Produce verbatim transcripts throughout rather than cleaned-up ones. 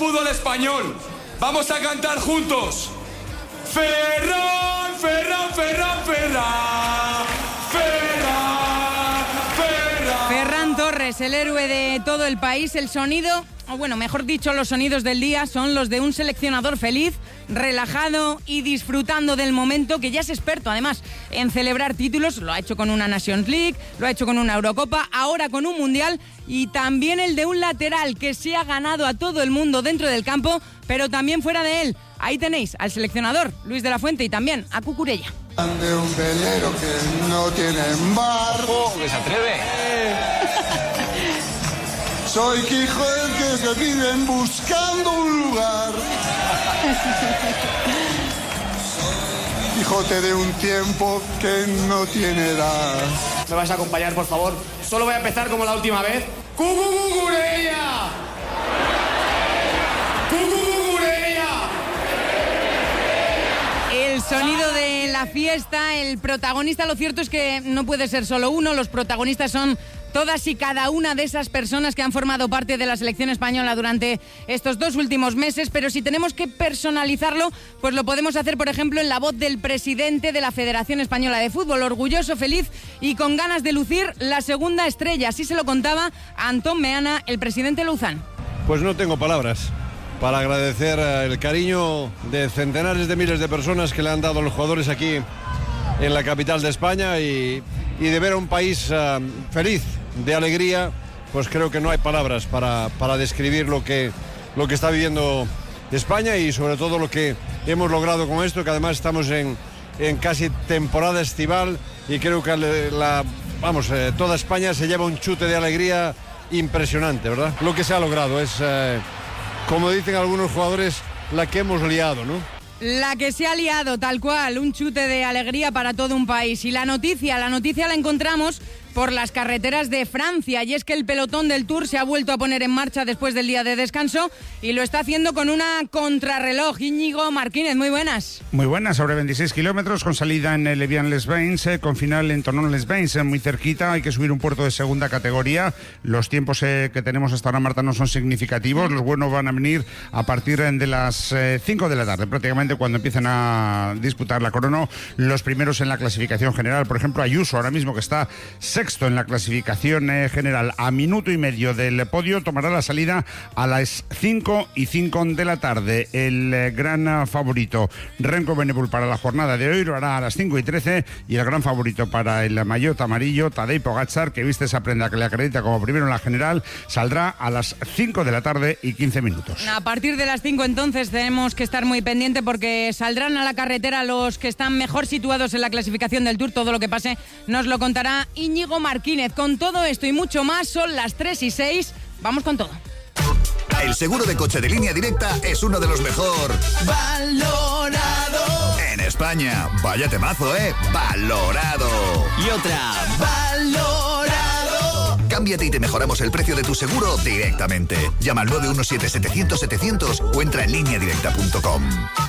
fútbol español. Vamos a cantar juntos. Ferran, Ferran, Ferran, Ferran, Ferran, Ferran. Ferran Torres, el héroe de todo el país. El sonido, o bueno, mejor dicho, los sonidos del día son los de un seleccionador feliz, relajado y disfrutando del momento, que ya es experto además en celebrar títulos. Lo ha hecho con una Nations League, lo ha hecho con una Eurocopa, ahora con un Mundial, y también el de un lateral que se ha ganado a todo el mundo dentro del campo, pero también fuera de él. Ahí tenéis al seleccionador Luis de la Fuente y también a Cucurella. De un velero que no tiene embargo. ¿Que se atreve? Soy Quijote que se viven buscando un lugar. Quijote de un tiempo que no tiene edad. ¿Me vais a acompañar, por favor? Solo voy a empezar como la última vez. ¡Cucurella! ¡Cucurella! El sonido de la fiesta, el protagonista, lo cierto es que no puede ser solo uno, los protagonistas son todas y cada una de esas personas que han formado parte de la selección española durante estos dos últimos meses, pero si tenemos que personalizarlo, pues lo podemos hacer, por ejemplo, en la voz del presidente de la Federación Española de Fútbol, orgulloso, feliz y con ganas de lucir la segunda estrella. Así se lo contaba a Antón Meana, el presidente Louzán. Pues no tengo palabras para agradecer el cariño de centenares de miles de personas que le han dado los jugadores aquí en la capital de España y, y de ver a un país uh, feliz, de alegría. Pues creo que no hay palabras para, para describir lo que, lo que está viviendo España y sobre todo lo que hemos logrado con esto, que además estamos en, en casi temporada estival y creo que la, vamos, eh, toda España se lleva un chute de alegría impresionante, ¿verdad? Lo que se ha logrado es, eh, como dicen algunos jugadores, la que hemos liado, ¿no? La que se ha liado, tal cual, un chute de alegría para todo un país. Y la noticia, la noticia la encontramos por las carreteras de Francia, y es que el pelotón del Tour se ha vuelto a poner en marcha después del día de descanso y lo está haciendo con una contrarreloj. Íñigo Martínez, muy buenas. Muy buenas, sobre veintiséis kilómetros, con salida en el Evian-les-Bains, eh, con final en Tonon-les-Bains, eh, muy cerquita. Hay que subir un puerto de segunda categoría. Los tiempos eh, que tenemos hasta ahora, Marta, no son significativos. Los buenos van a venir a partir de las eh, cinco de la tarde, prácticamente cuando empiezan a disputar la crono los primeros en la clasificación general. Por ejemplo, Ayuso, ahora mismo, que está sexto en la clasificación eh, general, a minuto y medio del podio, tomará la salida a las cinco y cinco de la tarde. El eh, gran uh, favorito Remco Evenepoel para la jornada de hoy lo hará a las cinco y trece, y el gran favorito para el maillot amarillo, Tadej Pogačar, que viste esa prenda que le acredita como primero en la general, saldrá a las cinco de la tarde y quince minutos. A partir de las cinco entonces tenemos que estar muy pendiente porque saldrán a la carretera los que están mejor situados en la clasificación del Tour. Todo lo que pase nos lo contará Íñigo Martínez. Con todo esto y mucho más, son las tres y seis. Vamos con todo. El seguro de coche de Línea Directa es uno de los mejor valorado en España. Vaya temazo, ¿eh? Valorado. Y otra, valorado. Cámbiate y te mejoramos el precio de tu seguro directamente. Llama al nueve uno siete, setecientos, setecientos o entra en línea directa punto com.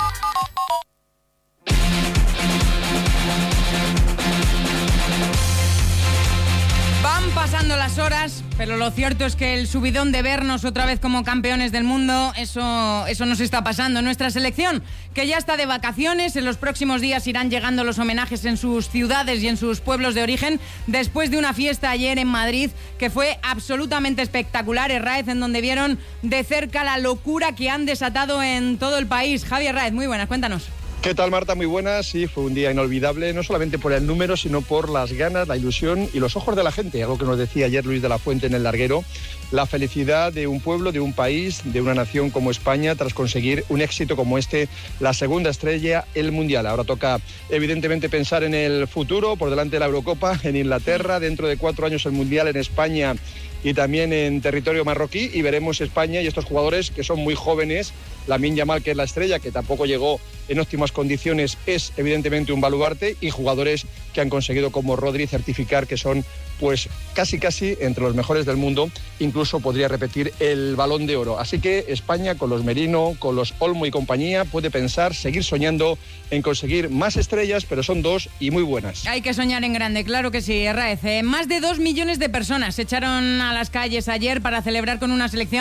Pasando las horas, pero lo cierto es que el subidón de vernos otra vez como campeones del mundo, eso, eso nos está pasando. Nuestra selección, que ya está de vacaciones, en los próximos días irán llegando los homenajes en sus ciudades y en sus pueblos de origen, después de una fiesta ayer en Madrid que fue absolutamente espectacular. Herráez, en donde vieron de cerca la locura que han desatado en todo el país. Javier Herráez, muy buenas, cuéntanos. ¿Qué tal, Marta? Muy buenas. Sí, fue un día inolvidable, no solamente por el número, sino por las ganas, la ilusión y los ojos de la gente. Algo que nos decía ayer Luis de la Fuente en el larguero. La felicidad de un pueblo, de un país, de una nación como España, tras conseguir un éxito como este, la segunda estrella, el Mundial. Ahora toca, evidentemente, pensar en el futuro, por delante de la Eurocopa, en Inglaterra, dentro de cuatro años el Mundial en España y también en territorio marroquí, y veremos España y estos jugadores que son muy jóvenes. Lamine Yamal, que es la estrella, que tampoco llegó en óptimas condiciones, es evidentemente un baluarte, y jugadores que han conseguido, como Rodri, certificar que son pues casi casi entre los mejores del mundo, incluso podría repetir el Balón de Oro. Así que España, con los Merino, con los Olmo y compañía, puede pensar, seguir soñando en conseguir más estrellas, pero son dos y muy buenas. Hay que soñar en grande, claro que sí, Herráez. Eh, más de dos millones de personas se echaron a las calles ayer para celebrar con una selección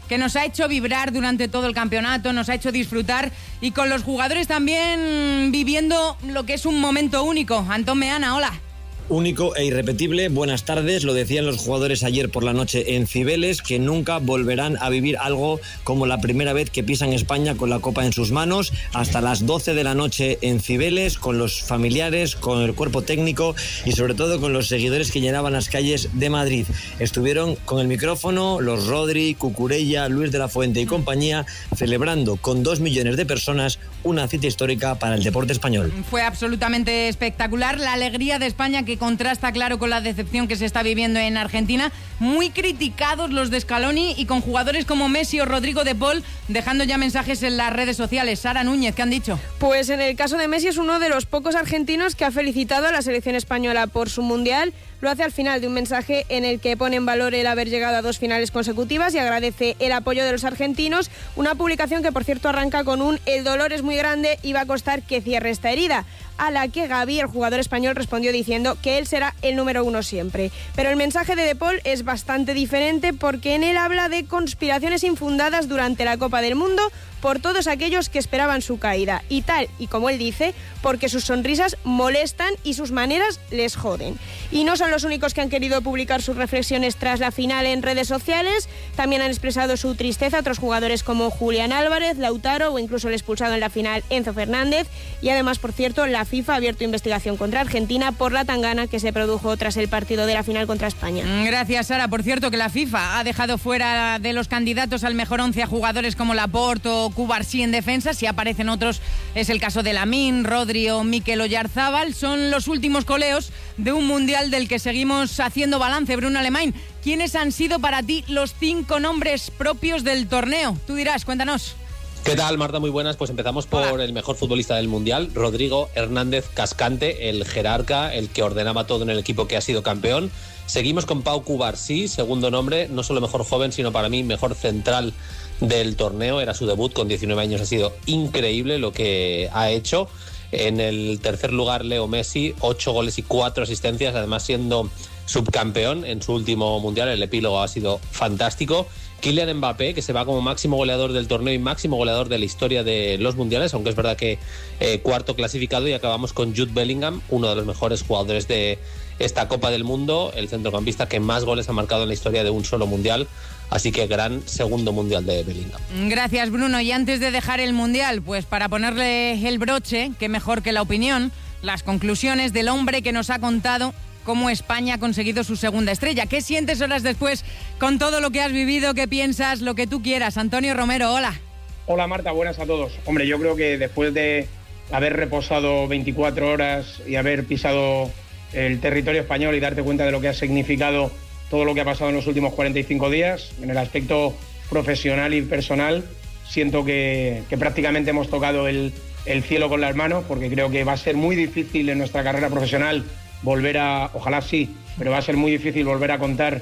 que nos ha hecho vibrar durante todo el campeonato, nos ha hecho disfrutar y con los jugadores también viviendo lo que es un momento único. Antón Meana, hola. Único e irrepetible, buenas tardes, lo decían los jugadores ayer por la noche en Cibeles, que nunca volverán a vivir algo como la primera vez que pisan España con la copa en sus manos, hasta las doce de la noche en Cibeles, con los familiares, con el cuerpo técnico y sobre todo con los seguidores que llenaban las calles de Madrid. Estuvieron con el micrófono los Rodri, Cucurella, Luis de la Fuente y compañía, celebrando con dos millones de personas una cita histórica para el deporte español. Fue absolutamente espectacular, la alegría de España que contrasta, claro, con la decepción que se está viviendo en Argentina. Muy criticados los de Scaloni y con jugadores como Messi o Rodrigo de Paul dejando ya mensajes en las redes sociales. Sara Núñez, ¿qué han dicho? Pues en el caso de Messi es uno de los pocos argentinos que ha felicitado a la selección española por su Mundial. Lo hace al final de un mensaje en el que pone en valor el haber llegado a dos finales consecutivas y agradece el apoyo de los argentinos. Una publicación que, por cierto, arranca con un "el dolor es muy grande y va a costar que cierre esta herida", a la que Gavi, el jugador español, respondió diciendo que él será el número uno siempre. Pero el mensaje de De Paul es bastante diferente porque en él habla de conspiraciones infundadas durante la Copa del Mundo por todos aquellos que esperaban su caída. Y tal y como él dice, porque sus sonrisas molestan y sus maneras les joden. Y no son los únicos que han querido publicar sus reflexiones tras la final en redes sociales. También han expresado su tristeza otros jugadores como Julián Álvarez, Lautaro o incluso el expulsado en la final Enzo Fernández. Y además, por cierto, la FIFA ha abierto investigación contra Argentina por la tangana que se produjo tras el partido de la final contra España. Gracias, Sara. Por cierto, que la FIFA ha dejado fuera de los candidatos al mejor once a jugadores como Laporte o Cubarsí en defensa. Si aparecen otros, es el caso de Lamine, Rodri o Mikel Oyarzábal. Son los últimos coleos de un mundial del que seguimos haciendo balance. Bruno Alemán, ¿quiénes han sido para ti los cinco nombres propios del torneo? Tú dirás, cuéntanos. ¿Qué tal, Marta? Muy buenas. Pues empezamos por Hola. el mejor futbolista del Mundial, Rodrigo Hernández Cascante, el jerarca, el que ordenaba todo en el equipo que ha sido campeón. Seguimos con Pau Cubarsí, segundo nombre, no solo mejor joven, sino para mí mejor central del torneo. Era su debut con diecinueve años, ha sido increíble lo que ha hecho. En el tercer lugar, Leo Messi, ocho goles y cuatro asistencias, además siendo subcampeón en su último Mundial. El epílogo ha sido fantástico. Kylian Mbappé, que se va como máximo goleador del torneo y máximo goleador de la historia de los mundiales, aunque es verdad que eh, cuarto clasificado. Y acabamos con Jude Bellingham, uno de los mejores jugadores de esta Copa del Mundo, el centrocampista que más goles ha marcado en la historia de un solo mundial. Así que gran segundo mundial de Bellingham. Gracias, Bruno. Y antes de dejar el mundial, pues para ponerle el broche, qué mejor que la opinión, las conclusiones del hombre que nos ha contado cómo España ha conseguido su segunda estrella. ¿Qué sientes horas después con todo lo que has vivido? ¿Qué piensas? Lo que tú quieras. Antonio Romero, hola. Hola, Marta, buenas a todos. Hombre, yo creo que después de haber reposado veinticuatro horas y haber pisado el territorio español y darte cuenta de lo que ha significado todo lo que ha pasado en los últimos cuarenta y cinco días, en el aspecto profesional y personal, siento que, que prácticamente hemos tocado el, el cielo con las manos, porque creo que va a ser muy difícil en nuestra carrera profesional volver a, ojalá sí, pero va a ser muy difícil volver a contar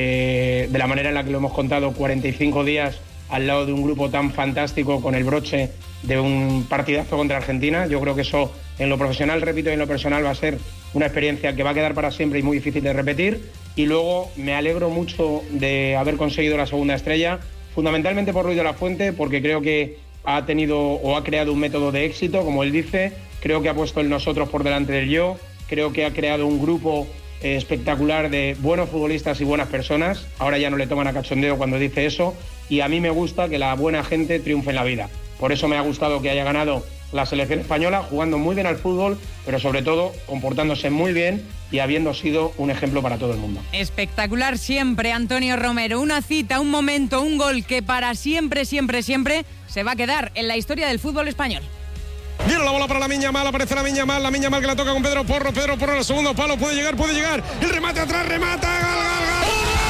eh, de la manera en la que lo hemos contado cuarenta y cinco días al lado de un grupo tan fantástico con el broche de un partidazo contra Argentina. Yo creo que eso en lo profesional, repito, y en lo personal va a ser una experiencia que va a quedar para siempre y muy difícil de repetir. Y luego me alegro mucho de haber conseguido la segunda estrella, fundamentalmente por Luis de la Fuente, porque creo que ha tenido o ha creado un método de éxito, como él dice. Creo que ha puesto el nosotros por delante del yo. Creo que ha creado un grupo eh, espectacular de buenos futbolistas y buenas personas. Ahora ya no le toman a cachondeo cuando dice eso. Y a mí me gusta que la buena gente triunfe en la vida. Por eso me ha gustado que haya ganado la selección española, jugando muy bien al fútbol, pero sobre todo comportándose muy bien y habiendo sido un ejemplo para todo el mundo. Espectacular siempre, Antonio Romero. Una cita, un momento, un gol que para siempre, siempre, siempre se va a quedar en la historia del fútbol español. Viene la bola para Lamine Yamal, aparece Lamine Yamal, Lamine Yamal que la toca con Pedro Porro, Pedro Porro en el segundo palo, puede llegar, puede llegar, el remate atrás, remata, gol, gol,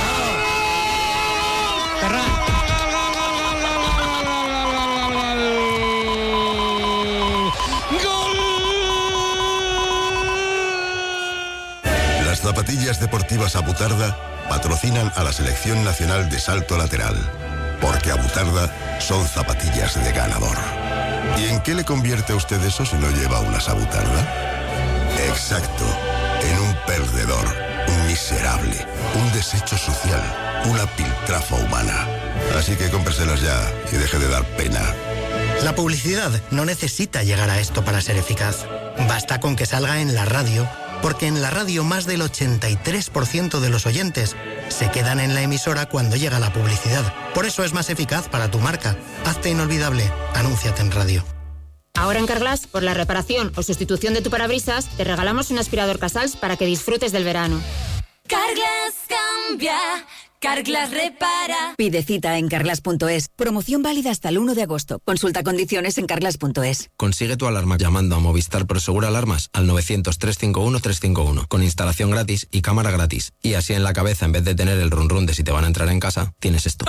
gol. Las zapatillas deportivas Abutarda patrocinan a la Selección Nacional de Salto Lateral, porque Abutarda son zapatillas de ganador. ¿Y en qué le convierte a usted eso si no lleva una Abutarda? Exacto, en un perdedor, un miserable, un desecho social, una piltrafa humana. Así que cómpreselas ya y deje de dar pena. La publicidad no necesita llegar a esto para ser eficaz. Basta con que salga en la radio, porque en la radio más del ochenta y tres por ciento de los oyentes se quedan en la emisora cuando llega la publicidad. Por eso es más eficaz para tu marca. Hazte inolvidable. Anúnciate en radio. Ahora en Carglass, por la reparación o sustitución de tu parabrisas, te regalamos un aspirador Casals para que disfrutes del verano. Carglass cambia, Carglass repara. Pide cita en carglass punto es. Promoción válida hasta el uno de agosto. Consulta condiciones en carglass punto es. Consigue tu alarma llamando a Movistar Prosegur Alarmas al novecientos, trescientos cincuenta y uno, trescientos cincuenta y uno con instalación gratis y cámara gratis. Y así en la cabeza, en vez de tener el run run de si te van a entrar en casa, tienes esto.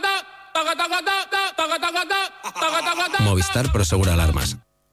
Movistar Prosegur Alarmas.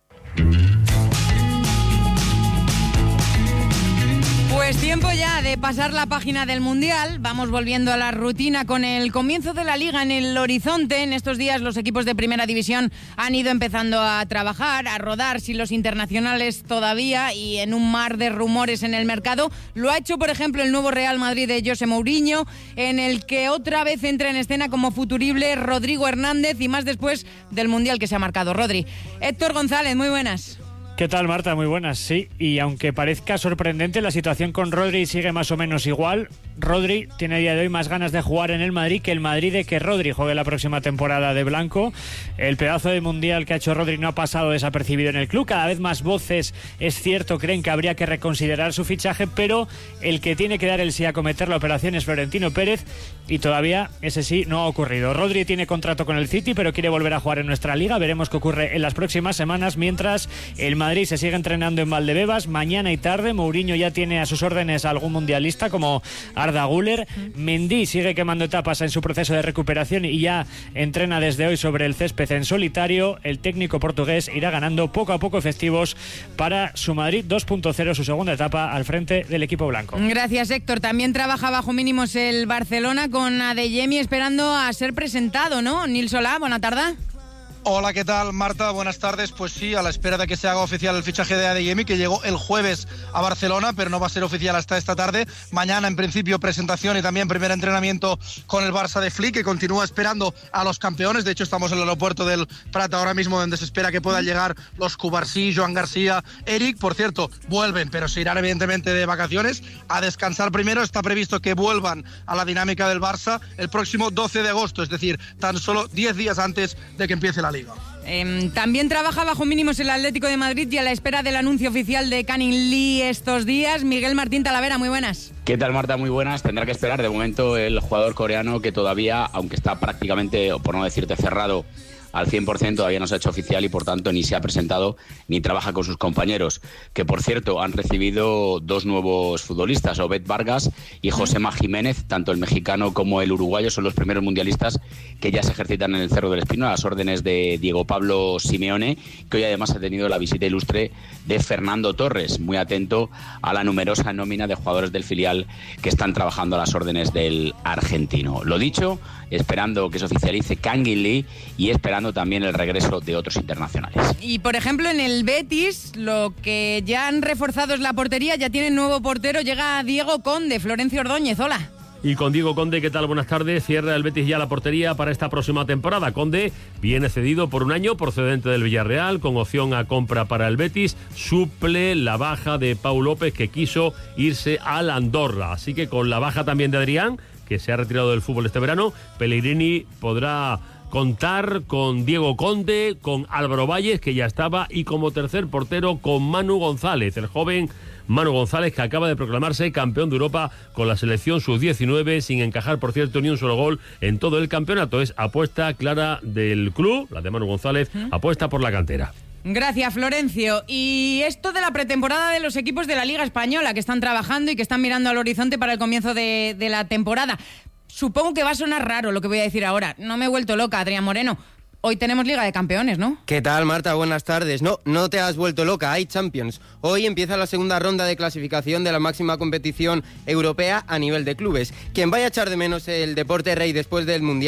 Pues tiempo ya de pasar la página del Mundial. Vamos volviendo a la rutina con el comienzo de la Liga en el horizonte. En estos días los equipos de Primera División han ido empezando a trabajar, a rodar sin los internacionales todavía y en un mar de rumores en el mercado. Lo ha hecho, por ejemplo, el nuevo Real Madrid de José Mourinho, en el que otra vez entra en escena como futurible Rodrigo Hernández y más después del Mundial que se ha marcado. Rodri. Héctor González, muy buenas. ¿Qué tal, Marta? Muy buenas, sí. Y aunque parezca sorprendente, la situación con Rodri sigue más o menos igual. Rodri tiene a día de hoy más ganas de jugar en el Madrid que el Madrid de que Rodri juegue la próxima temporada de blanco. El pedazo de mundial que ha hecho Rodri no ha pasado desapercibido en el club. Cada vez más voces, es cierto, creen que habría que reconsiderar su fichaje, pero el que tiene que dar el sí a cometer la operación es Florentino Pérez y todavía ese sí no ha ocurrido. Rodri tiene contrato con el City, pero quiere volver a jugar en nuestra liga. Veremos qué ocurre en las próximas semanas, mientras el Madrid se sigue entrenando en Valdebebas mañana y tarde. Mourinho ya tiene a sus órdenes a algún mundialista como Arda Güler. Mendy sigue quemando etapas en su proceso de recuperación y ya entrena desde hoy sobre el césped en solitario. El técnico portugués irá ganando poco a poco efectivos para su Madrid dos punto cero, su segunda etapa al frente del equipo blanco. Gracias, Héctor. También trabaja bajo mínimos el Barcelona con Adeyemi esperando a ser presentado, ¿no? Nil Solá, buena tarde. Hola, ¿qué tal, Marta? Buenas tardes. Pues sí, a la espera de que se haga oficial el fichaje de Adeyemi, que llegó el jueves a Barcelona, pero no va a ser oficial hasta esta tarde. Mañana, en principio, presentación y también primer entrenamiento con el Barça de Flick, que continúa esperando a los campeones. De hecho, estamos en el aeropuerto del Prat ahora mismo, donde se espera que puedan llegar los Cubarsí, Joan García, Eric. Por cierto, vuelven, pero se irán evidentemente de vacaciones a descansar primero. Está previsto que vuelvan a la dinámica del Barça el próximo doce de agosto, es decir, tan solo diez días antes de que empiece la Liga. Eh, también trabaja bajo mínimos el Atlético de Madrid y a la espera del anuncio oficial de Canning Lee estos días. Miguel Martín Talavera, muy buenas. ¿Qué tal, Marta? Muy buenas. Tendrá que esperar de momento el jugador coreano, que todavía, aunque está prácticamente, o por no decirte cerrado, al cien por ciento, todavía no se ha hecho oficial y por tanto ni se ha presentado ni trabaja con sus compañeros, que por cierto han recibido dos nuevos futbolistas, Obed Vargas y Josema Jiménez. Tanto el mexicano como el uruguayo son los primeros mundialistas que ya se ejercitan en el Cerro del Espino a las órdenes de Diego Pablo Simeone, que hoy además ha tenido la visita ilustre de Fernando Torres, muy atento a la numerosa nómina de jugadores del filial que están trabajando a las órdenes del argentino. Lo dicho, esperando que se oficialice Canning Lee y esperando también el regreso de otros internacionales. Y por ejemplo en el Betis lo que ya han reforzado es la portería, ya tienen nuevo portero, llega Diego Conde. Florencio Ordóñez, hola. Y con Diego Conde, ¿qué tal? Buenas tardes. Cierra el Betis ya la portería para esta próxima temporada. Conde viene cedido por un año, procedente del Villarreal, con opción a compra para el Betis. Suple la baja de Pau López, que quiso irse al Andorra. Así que con la baja también de Adrián, que se ha retirado del fútbol este verano, Pellegrini podrá contar con Diego Conde, con Álvaro Valles, que ya estaba, y como tercer portero con Manu González, el joven Manu González, que acaba de proclamarse campeón de Europa con la selección sub diecinueve, sin encajar, por cierto, ni un solo gol en todo el campeonato. Es apuesta clara del club, la de Manu González, ¿Mm? apuesta por la cantera. Gracias, Florencio. Y esto de la pretemporada de los equipos de la Liga Española, que están trabajando y que están mirando al horizonte para el comienzo de, de la temporada. Supongo que va a sonar raro lo que voy a decir ahora. No me he vuelto loca, Adrián Moreno. Hoy tenemos Liga de Campeones, ¿no? ¿Qué tal, Marta? Buenas tardes. No, no te has vuelto loca, hay Champions. Hoy empieza la segunda ronda de clasificación de la máxima competición europea a nivel de clubes. Quien vaya a echar de menos el deporte rey después del Mundial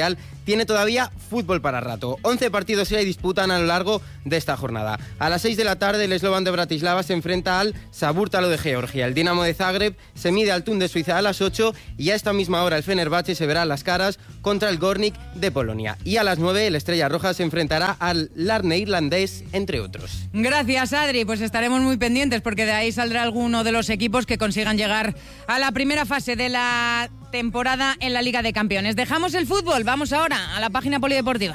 tiene todavía fútbol para rato. once partidos se disputan a lo largo de esta jornada. A las seis de la tarde el Slovan de Bratislava se enfrenta al Saburtalo de Georgia. El Dinamo de Zagreb se mide al Thun de Suiza a las ocho y a esta misma hora el Fenerbahce se verá las caras contra el Gornik de Polonia. Y a las nueve el Estrella Roja se enfrentará al Larne irlandés, entre otros. Gracias, Adri. Pues estaremos muy pendientes porque de ahí saldrá alguno de los equipos que consigan llegar a la primera fase de la temporada en la Liga de Campeones. Dejamos el fútbol, vamos ahora a la página polideportiva.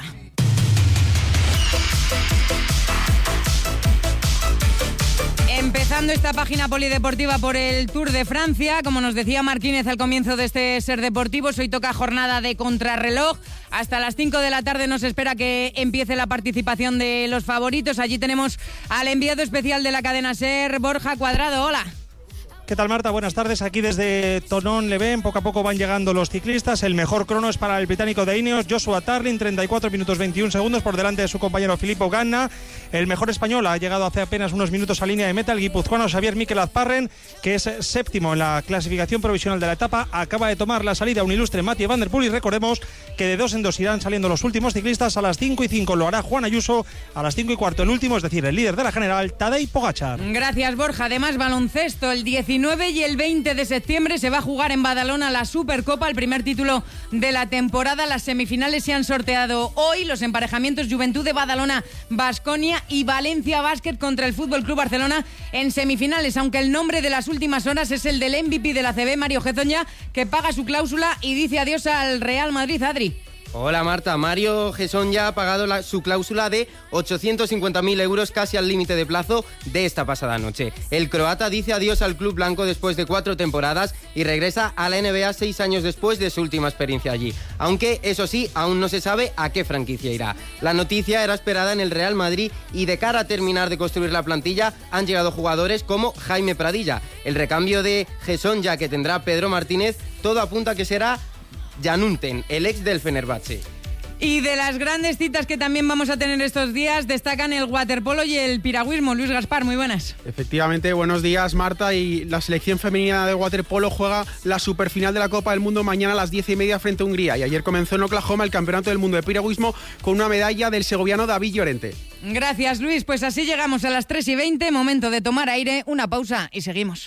Empezando esta página polideportiva por el Tour de Francia, como nos decía Marquínez al comienzo de este Ser Deportivos, hoy toca jornada de contrarreloj. Hasta las cinco de la tarde nos espera que empiece la participación de los favoritos. Allí tenemos al enviado especial de la cadena Ser, Borja Cuadrado. Hola. ¿Qué tal, Marta? Buenas tardes. Aquí desde Thonon-les-Bains poco a poco van llegando los ciclistas. El mejor crono es para el británico de Ineos, Joshua Tarling, treinta y cuatro minutos veintiún segundos por delante de su compañero Filippo Ganna. El mejor español ha llegado hace apenas unos minutos a línea de meta, el guipuzcoano Xavier Miquel Azparren, que es séptimo en la clasificación provisional de la etapa. Acaba de tomar la salida un ilustre Mathieu Van Der Poel y recordemos que de dos en dos irán saliendo los últimos ciclistas. A las cinco y cinco lo hará Juan Ayuso, a las cinco y cuarto el último, es decir, el líder de la general, Tadej Pogačar. Gracias, Borja. Además, baloncesto, el diecinueve y el veinte de septiembre se va a jugar en Badalona la Supercopa, el primer título de la temporada. Las semifinales se han sorteado hoy, los emparejamientos Juventud de Badalona, Baskonia y Valencia Básquet contra el Fútbol Club Barcelona en semifinales, aunque el nombre de las últimas horas es el del M V P de la A C B, Mario Hezonja, que paga su cláusula y dice adiós al Real Madrid. Adri. Hola, Marta. Mario Hezonja ha pagado la, su cláusula de ochocientos cincuenta mil euros, casi al límite de plazo de esta pasada noche. El croata dice adiós al club blanco después de cuatro temporadas y regresa a la N B A seis años después de su última experiencia allí. Aunque, eso sí, aún no se sabe a qué franquicia irá. La noticia era esperada en el Real Madrid y de cara a terminar de construir la plantilla han llegado jugadores como Jaime Pradilla. El recambio de Hezonja que tendrá Pedro Martínez, todo apunta a que será Jan Unten, el ex del Fenerbahce. Y de las grandes citas que también vamos a tener estos días, destacan el waterpolo y el piragüismo. Luis Gaspar, muy buenas. Efectivamente, buenos días, Marta. Y la selección femenina de waterpolo juega la superfinal de la Copa del Mundo mañana a las diez y media frente a Hungría. Y ayer comenzó en Oklahoma el Campeonato del Mundo de Piragüismo con una medalla del segoviano David Llorente. Gracias, Luis. Pues así llegamos a las tres y veinte, momento de tomar aire, una pausa y seguimos.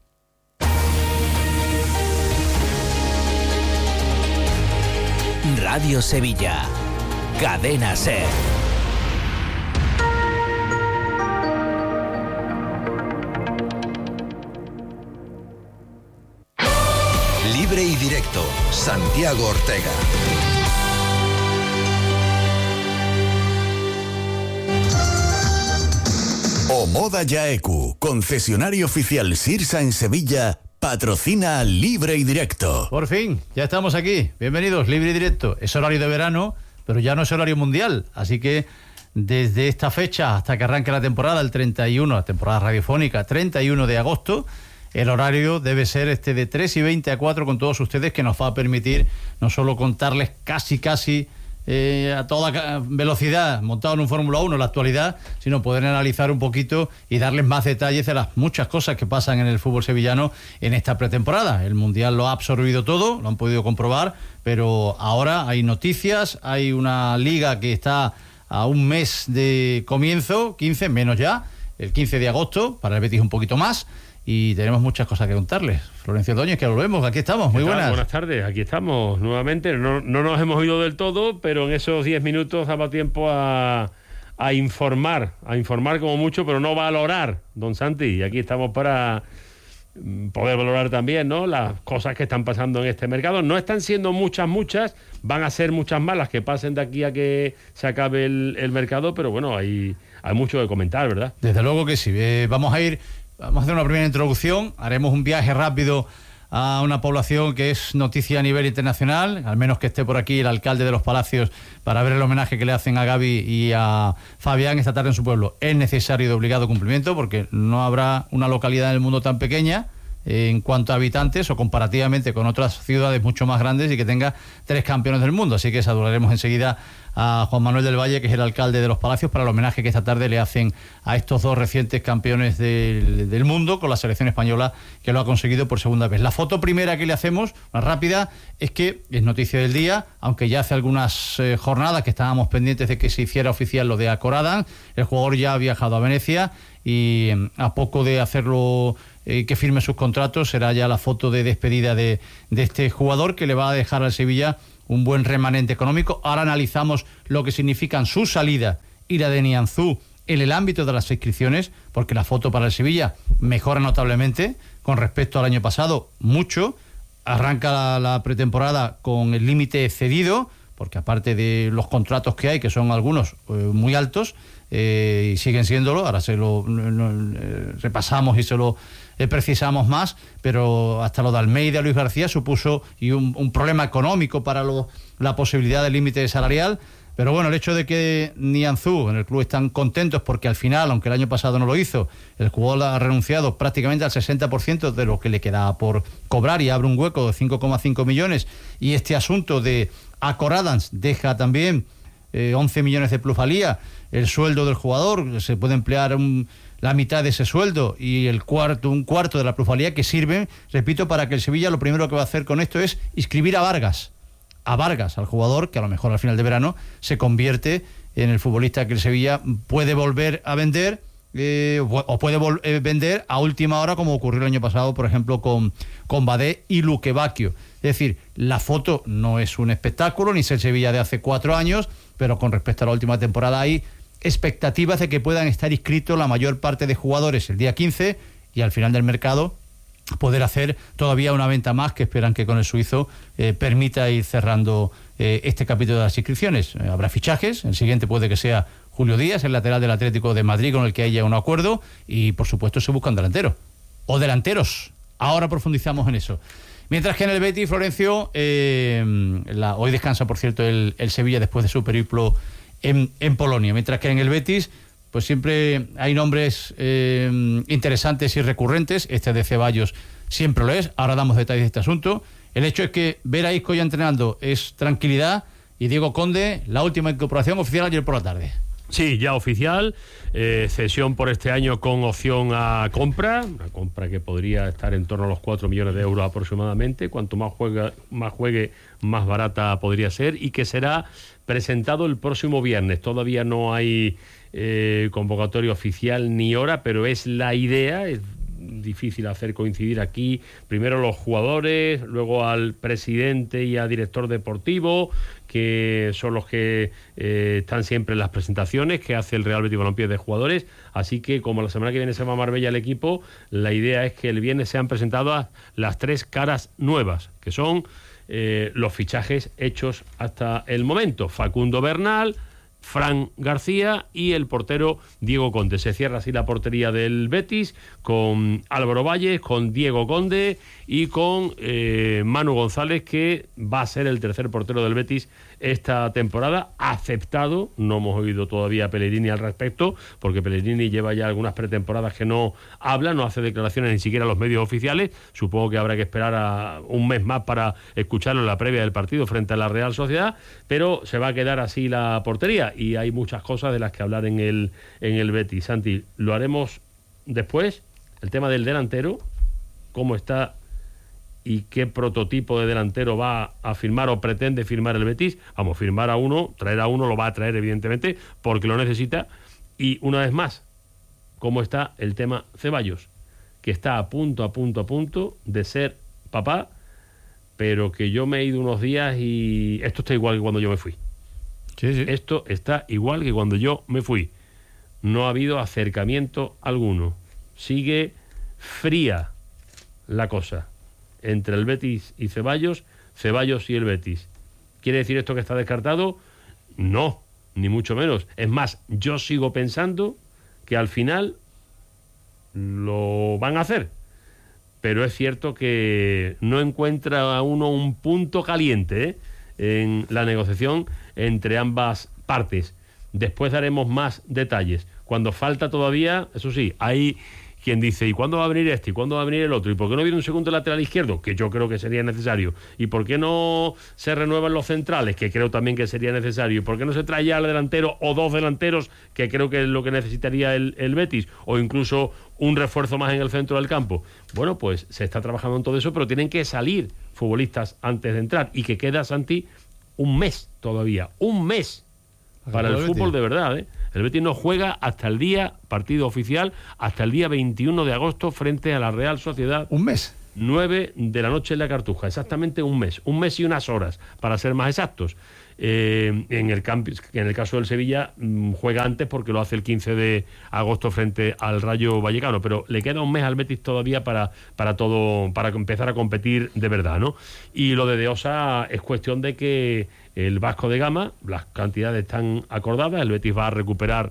Radio Sevilla, Cadena Ser. Libre y directo, Santiago Ortega. Omoda Yaeku, concesionario oficial Sirsa en Sevilla, patrocina Libre y Directo. Por fin, ya estamos aquí. Bienvenidos, Libre y Directo. Es horario de verano, pero ya no es horario mundial. Así que desde esta fecha hasta que arranque la temporada, el treinta y uno, la temporada radiofónica, treinta y uno de agosto, el horario debe ser este de tres y veinte a cuatro con todos ustedes, que nos va a permitir no solo contarles casi, casi eh, a toda velocidad, montado en un Fórmula uno, la actualidad, sino poder analizar un poquito y darles más detalles de las muchas cosas que pasan en el fútbol sevillano en esta pretemporada. El Mundial lo ha absorbido todo, lo han podido comprobar, pero ahora hay noticias, hay una liga que está a un mes de comienzo, quince menos ya, el quince de agosto, para el Betis un poquito más, y tenemos muchas cosas que contarles. Florencio Doñez, que volvemos, aquí estamos, muy buenas. Buenas tardes, aquí estamos nuevamente. No, no nos hemos ido del todo, pero en esos diez minutos daba tiempo a, a informar, a informar como mucho, pero no valorar, don Santi. Y aquí estamos para poder valorar también, ¿no?, las cosas que están pasando en este mercado. No están siendo muchas, muchas, van a ser muchas más las que pasen de aquí a que se acabe el, el mercado, pero bueno, hay, hay mucho que comentar, ¿verdad? Desde luego que sí. Eh, vamos a ir... Vamos a hacer una primera introducción, haremos un viaje rápido a una población que es noticia a nivel internacional, al menos que esté por aquí el alcalde de Los Palacios para ver el homenaje que le hacen a Gaby y a Fabián esta tarde en su pueblo. Es necesario y de obligado cumplimiento porque no habrá una localidad en el mundo tan pequeña eh, en cuanto a habitantes o comparativamente con otras ciudades mucho más grandes y que tenga tres campeones del mundo. Así que saludaremos enseguida a Juan Manuel del Valle, que es el alcalde de Los Palacios, para el homenaje que esta tarde le hacen a estos dos recientes campeones del, del mundo con la selección española, que lo ha conseguido por segunda vez. La foto primera que le hacemos, una rápida, es que es noticia del día, aunque ya hace algunas eh, jornadas que estábamos pendientes de que se hiciera oficial lo de Akoradan. El jugador ya ha viajado a Venecia y eh, a poco de hacerlo, eh, que firme sus contratos, será ya la foto de despedida de, de este jugador, que le va a dejar al Sevilla un buen remanente económico. Ahora analizamos lo que significan su salida y la de Nianzú en el ámbito de las inscripciones, porque la foto para el Sevilla mejora notablemente con respecto al año pasado, mucho. Arranca la, la pretemporada con el límite cedido, porque aparte de los contratos que hay, que son algunos eh, muy altos, eh, y siguen siéndolo, ahora se lo no, no, eh, repasamos y se lo eh, precisamos más, pero hasta lo de Almeida, Luis García, supuso y un, un problema económico para lo, la posibilidad del límite salarial. Pero bueno, el hecho de que Nianzú en el club están contentos porque al final, aunque el año pasado no lo hizo, el jugador ha renunciado prácticamente al sesenta por ciento de lo que le quedaba por cobrar y abre un hueco de cinco coma cinco millones, y este asunto de Akoradan deja también eh, once millones de plusvalía, el sueldo del jugador, se puede emplear un, la mitad de ese sueldo y el cuarto, un cuarto de la plusvalía, que sirve, repito, para que el Sevilla lo primero que va a hacer con esto es inscribir a Vargas. a Vargas, al jugador que a lo mejor al final de verano se convierte en el futbolista que el Sevilla puede volver a vender eh, o puede vol- eh, vender a última hora, como ocurrió el año pasado, por ejemplo, con, con Badé y Luque Bacchio. Es decir, la foto no es un espectáculo, ni es el Sevilla de hace cuatro años, pero con respecto a la última temporada hay expectativas de que puedan estar inscritos la mayor parte de jugadores el día quince y al final del mercado poder hacer todavía una venta más, que esperan que con el suizo eh, permita ir cerrando eh, este capítulo de las inscripciones. Eh, habrá fichajes, el siguiente puede que sea Julio Díaz, el lateral del Atlético de Madrid, con el que haya un acuerdo, y por supuesto se buscan delanteros o delanteros. Ahora profundizamos en eso. Mientras que en el Betis, Florencio, eh, la, hoy descansa, por cierto, el, el Sevilla después de su periplo en, en Polonia, mientras que en el Betis pues siempre hay nombres eh, interesantes y recurrentes. Este de Ceballos siempre lo es. Ahora damos detalles de este asunto. El hecho es que ver a Isco ya entrenando es tranquilidad, y Diego Conde, la última incorporación oficial ayer por la tarde. Sí, ya oficial, eh, cesión por este año con opción a compra, una compra que podría estar en torno a los cuatro millones de euros aproximadamente. Cuanto más juega, más juegue, más barata podría ser, y que será presentado el próximo viernes. Todavía no hay eh, convocatoria oficial ni hora, pero es la idea. Es difícil hacer coincidir aquí primero los jugadores, luego al presidente y al director deportivo, que son los que eh, están siempre en las presentaciones que hace el Real Betis Balompié de jugadores. Así que, como la semana que viene se va a Marbella el equipo, la idea es que el viernes sean presentadas las tres caras nuevas, que son eh, los fichajes hechos hasta el momento: Facundo Bernal, Fran García y el portero Diego Conde. Se cierra así la portería del Betis con Álvaro Valles, con Diego Conde y con eh, Manu González, que va a ser el tercer portero del Betis esta temporada, aceptado. No hemos oído todavía a Pellegrini al respecto, porque Pellegrini lleva ya algunas pretemporadas que no habla, no hace declaraciones ni siquiera a los medios oficiales. Supongo que habrá que esperar a un mes más para escucharlo en la previa del partido frente a la Real Sociedad, pero se va a quedar así la portería, y hay muchas cosas de las que hablar en el, en el Betis. Santi, lo haremos después. El tema del delantero, cómo está y qué prototipo de delantero va a firmar o pretende firmar el Betis. Vamos, firmar a uno, traer a uno, lo va a traer evidentemente porque lo necesita. Y una vez más, cómo está el tema Ceballos, que está a punto, a punto, a punto de ser papá, pero que yo me he ido unos días y esto está igual que cuando yo me fui. Sí, sí. Esto está igual que cuando yo me fui. No ha habido acercamiento alguno. Sigue fría la cosa entre el Betis y Ceballos, Ceballos y el Betis. ¿Quiere decir esto que está descartado? No, ni mucho menos. Es más, yo sigo pensando que al final lo van a hacer. Pero es cierto que no encuentra uno un punto caliente ¿eh? en la negociación entre ambas partes. Después daremos más detalles. Cuando falta todavía, eso sí, hay quien dice, ¿y cuándo va a venir este? ¿Y cuándo va a venir el otro? ¿Y por qué no viene un segundo lateral izquierdo? Que yo creo que sería necesario. ¿Y por qué no se renuevan los centrales? Que creo también que sería necesario. ¿Y por qué no se trae ya al delantero o dos delanteros? Que creo que es lo que necesitaría el, el Betis. O incluso un refuerzo más en el centro del campo. Bueno, pues se está trabajando en todo eso, pero tienen que salir futbolistas antes de entrar. Y que queda, Santi, un mes todavía. Un mes para el fútbol de verdad, ¿eh? El Betis no juega hasta el día, partido oficial, hasta el día veintiuno de agosto frente a la Real Sociedad. ¿Un mes? nueve de la noche en la Cartuja, exactamente un mes. Un mes y unas horas, para ser más exactos. Eh, en, el camp- en el caso del Sevilla mmm, juega antes porque lo hace el quince de agosto frente al Rayo Vallecano, pero le queda un mes al Betis todavía para, para todo, para empezar a competir de verdad, ¿no? Y lo de De Osa es cuestión de que el Vasco de Gama, las cantidades están acordadas, el Betis va a recuperar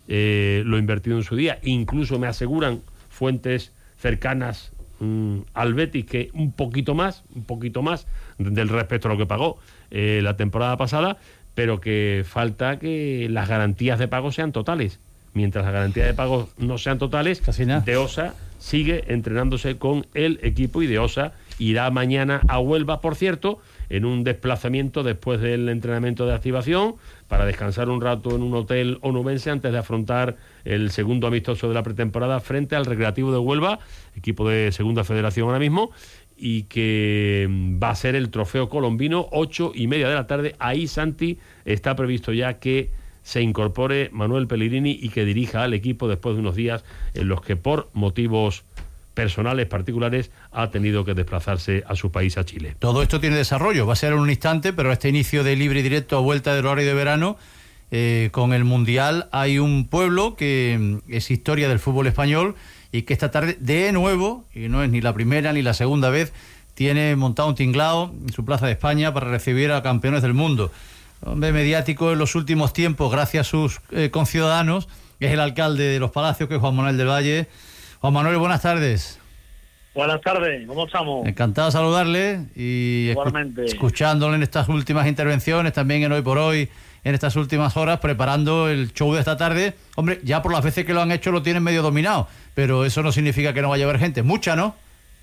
eh, lo invertido en su día, incluso me aseguran fuentes cercanas mmm, al Betis que un poquito más, un poquito más del respecto a lo que pagó eh, la temporada pasada, pero que falta que las garantías de pago sean totales. Mientras las garantías de pago no sean totales, De Osa sigue entrenándose con el equipo y De Osa irá mañana a Huelva, por cierto, en un desplazamiento después del entrenamiento de activación para descansar un rato en un hotel onubense antes de afrontar el segundo amistoso de la pretemporada frente al Recreativo de Huelva, equipo de Segunda Federación ahora mismo, y que va a ser el Trofeo Colombino, ocho y media de la tarde. Ahí, Santi, está previsto ya que se incorpore Manuel Pellegrini y que dirija al equipo después de unos días en los que por motivos personales particulares ha tenido que desplazarse a su país, a Chile. Todo esto tiene desarrollo, va a ser en un instante, pero este inicio de libre y directo a vuelta del horario de verano, eh, con el Mundial, hay un pueblo que es historia del fútbol español y que esta tarde, de nuevo, y no es ni la primera ni la segunda vez, tiene montado un tinglao en su Plaza de España para recibir a campeones del mundo. Hombre mediático en los últimos tiempos, gracias a sus eh, conciudadanos, es el alcalde de Los Palacios, que es Juan Manuel del Valle. Juan Manuel, buenas tardes. Buenas tardes, ¿cómo estamos? Encantado de saludarle y Igualmente. Escu- escuchándole en estas últimas intervenciones, también en Hoy por Hoy, en estas últimas horas, preparando el show de esta tarde. Hombre, ya por las veces que lo han hecho lo tienen medio dominado, pero eso no significa que no vaya a haber gente, mucha, ¿no?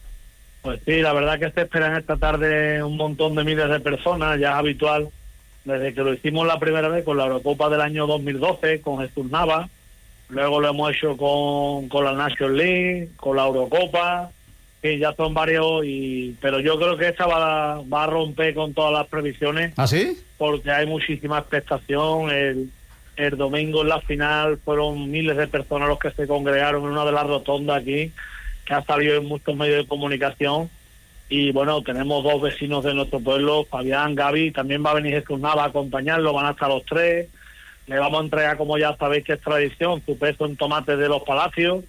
Pues sí, la verdad que se esperan esta tarde un montón de miles de personas, ya es habitual, desde que lo hicimos la primera vez con la Eurocopa del año dos mil doce, con Jesús Nava, luego lo hemos hecho con, con la National League, con la Eurocopa, que ya son varios, y pero yo creo que esta va a, va a romper con todas las previsiones. ¿Ah, sí? Porque hay muchísima expectación. El, el domingo en la final fueron miles de personas los que se congregaron en una de las rotondas aquí, que ha salido en muchos medios de comunicación. Y bueno, tenemos dos vecinos de nuestro pueblo, Fabián, Gaby, también va a venir Jesús Nava a acompañarlo, van a estar los tres. Le vamos a entregar, como ya sabéis que es tradición, su peso en tomates de Los Palacios,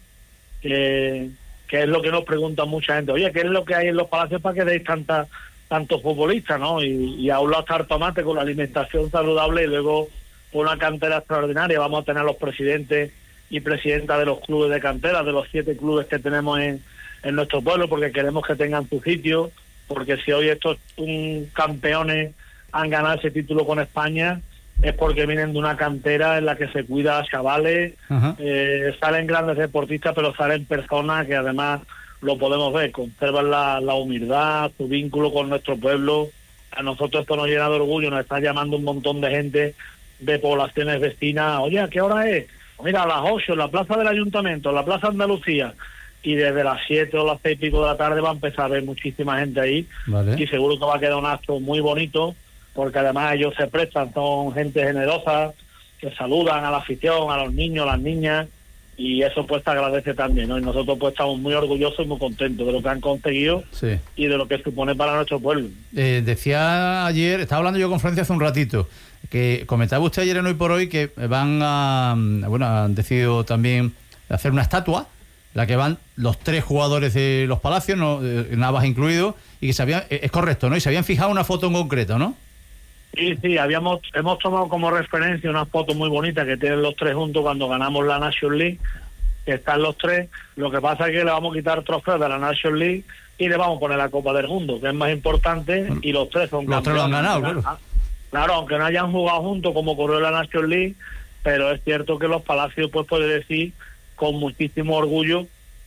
que, que es lo que nos pregunta mucha gente. Oye, ¿qué es lo que hay en Los Palacios para que deis tanta, tantos futbolistas, no? Y, y a un lado está el tomate con la alimentación saludable, y luego por una cantera extraordinaria. Vamos a tener a los presidentes y presidentas de los clubes de cantera, de los siete clubes que tenemos en, en nuestro pueblo, porque queremos que tengan su sitio, porque si hoy estos um, campeones han ganado ese título con España, es porque vienen de una cantera en la que se cuida a chavales, eh, salen grandes deportistas, pero salen personas que además lo podemos ver, conservan la, la humildad, su vínculo con nuestro pueblo. A nosotros esto nos llena de orgullo, nos está llamando un montón de gente de poblaciones vecinas. Oye, ¿a qué hora es? Mira, a las ocho, en la plaza del Ayuntamiento, en la plaza Andalucía. Y desde las siete o las seis y pico de la tarde va a empezar a ver muchísima gente ahí. Vale. Y seguro que va a quedar un acto muy bonito, porque además ellos se prestan, son gente generosa, que saludan a la afición, a los niños, a las niñas, y eso pues te agradece también, ¿no? Y nosotros pues estamos muy orgullosos y muy contentos de lo que han conseguido, Sí. y de lo que supone para nuestro pueblo. Eh, decía ayer, estaba hablando yo con Francia hace un ratito, que comentaba usted ayer en Hoy por Hoy que van a, bueno, han decidido también hacer una estatua, la que van los tres jugadores de Los Palacios, no, eh, Navas incluido, y que se habían, es correcto, ¿no? Y se habían fijado una foto en concreto, ¿no? Sí, sí, habíamos hemos tomado como referencia una foto muy bonita que tienen los tres juntos cuando ganamos la National League, que están los tres. Lo que pasa es que le vamos a quitar trofeos de la National League y le vamos a poner la Copa del Mundo, que es más importante, y los tres son Los tres lo han ganado, campeones. claro. Claro, aunque no hayan jugado juntos como ocurrió en la National League, pero es cierto que Los Palacios pues puede decir con muchísimo orgullo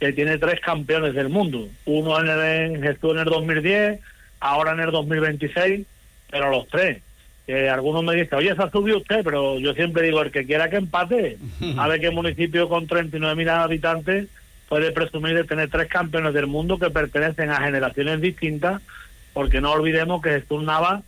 que tiene tres campeones del mundo. Uno en el, estuvo en el dos mil diez, ahora en el dos mil veintiséis, pero los tres. Que algunos me dicen, oye, se ha subido usted, pero yo siempre digo, el que quiera que empate, a ver qué municipio con treinta y nueve mil habitantes puede presumir de tener tres campeones del mundo que pertenecen a generaciones distintas, porque no olvidemos que Jesús Navas,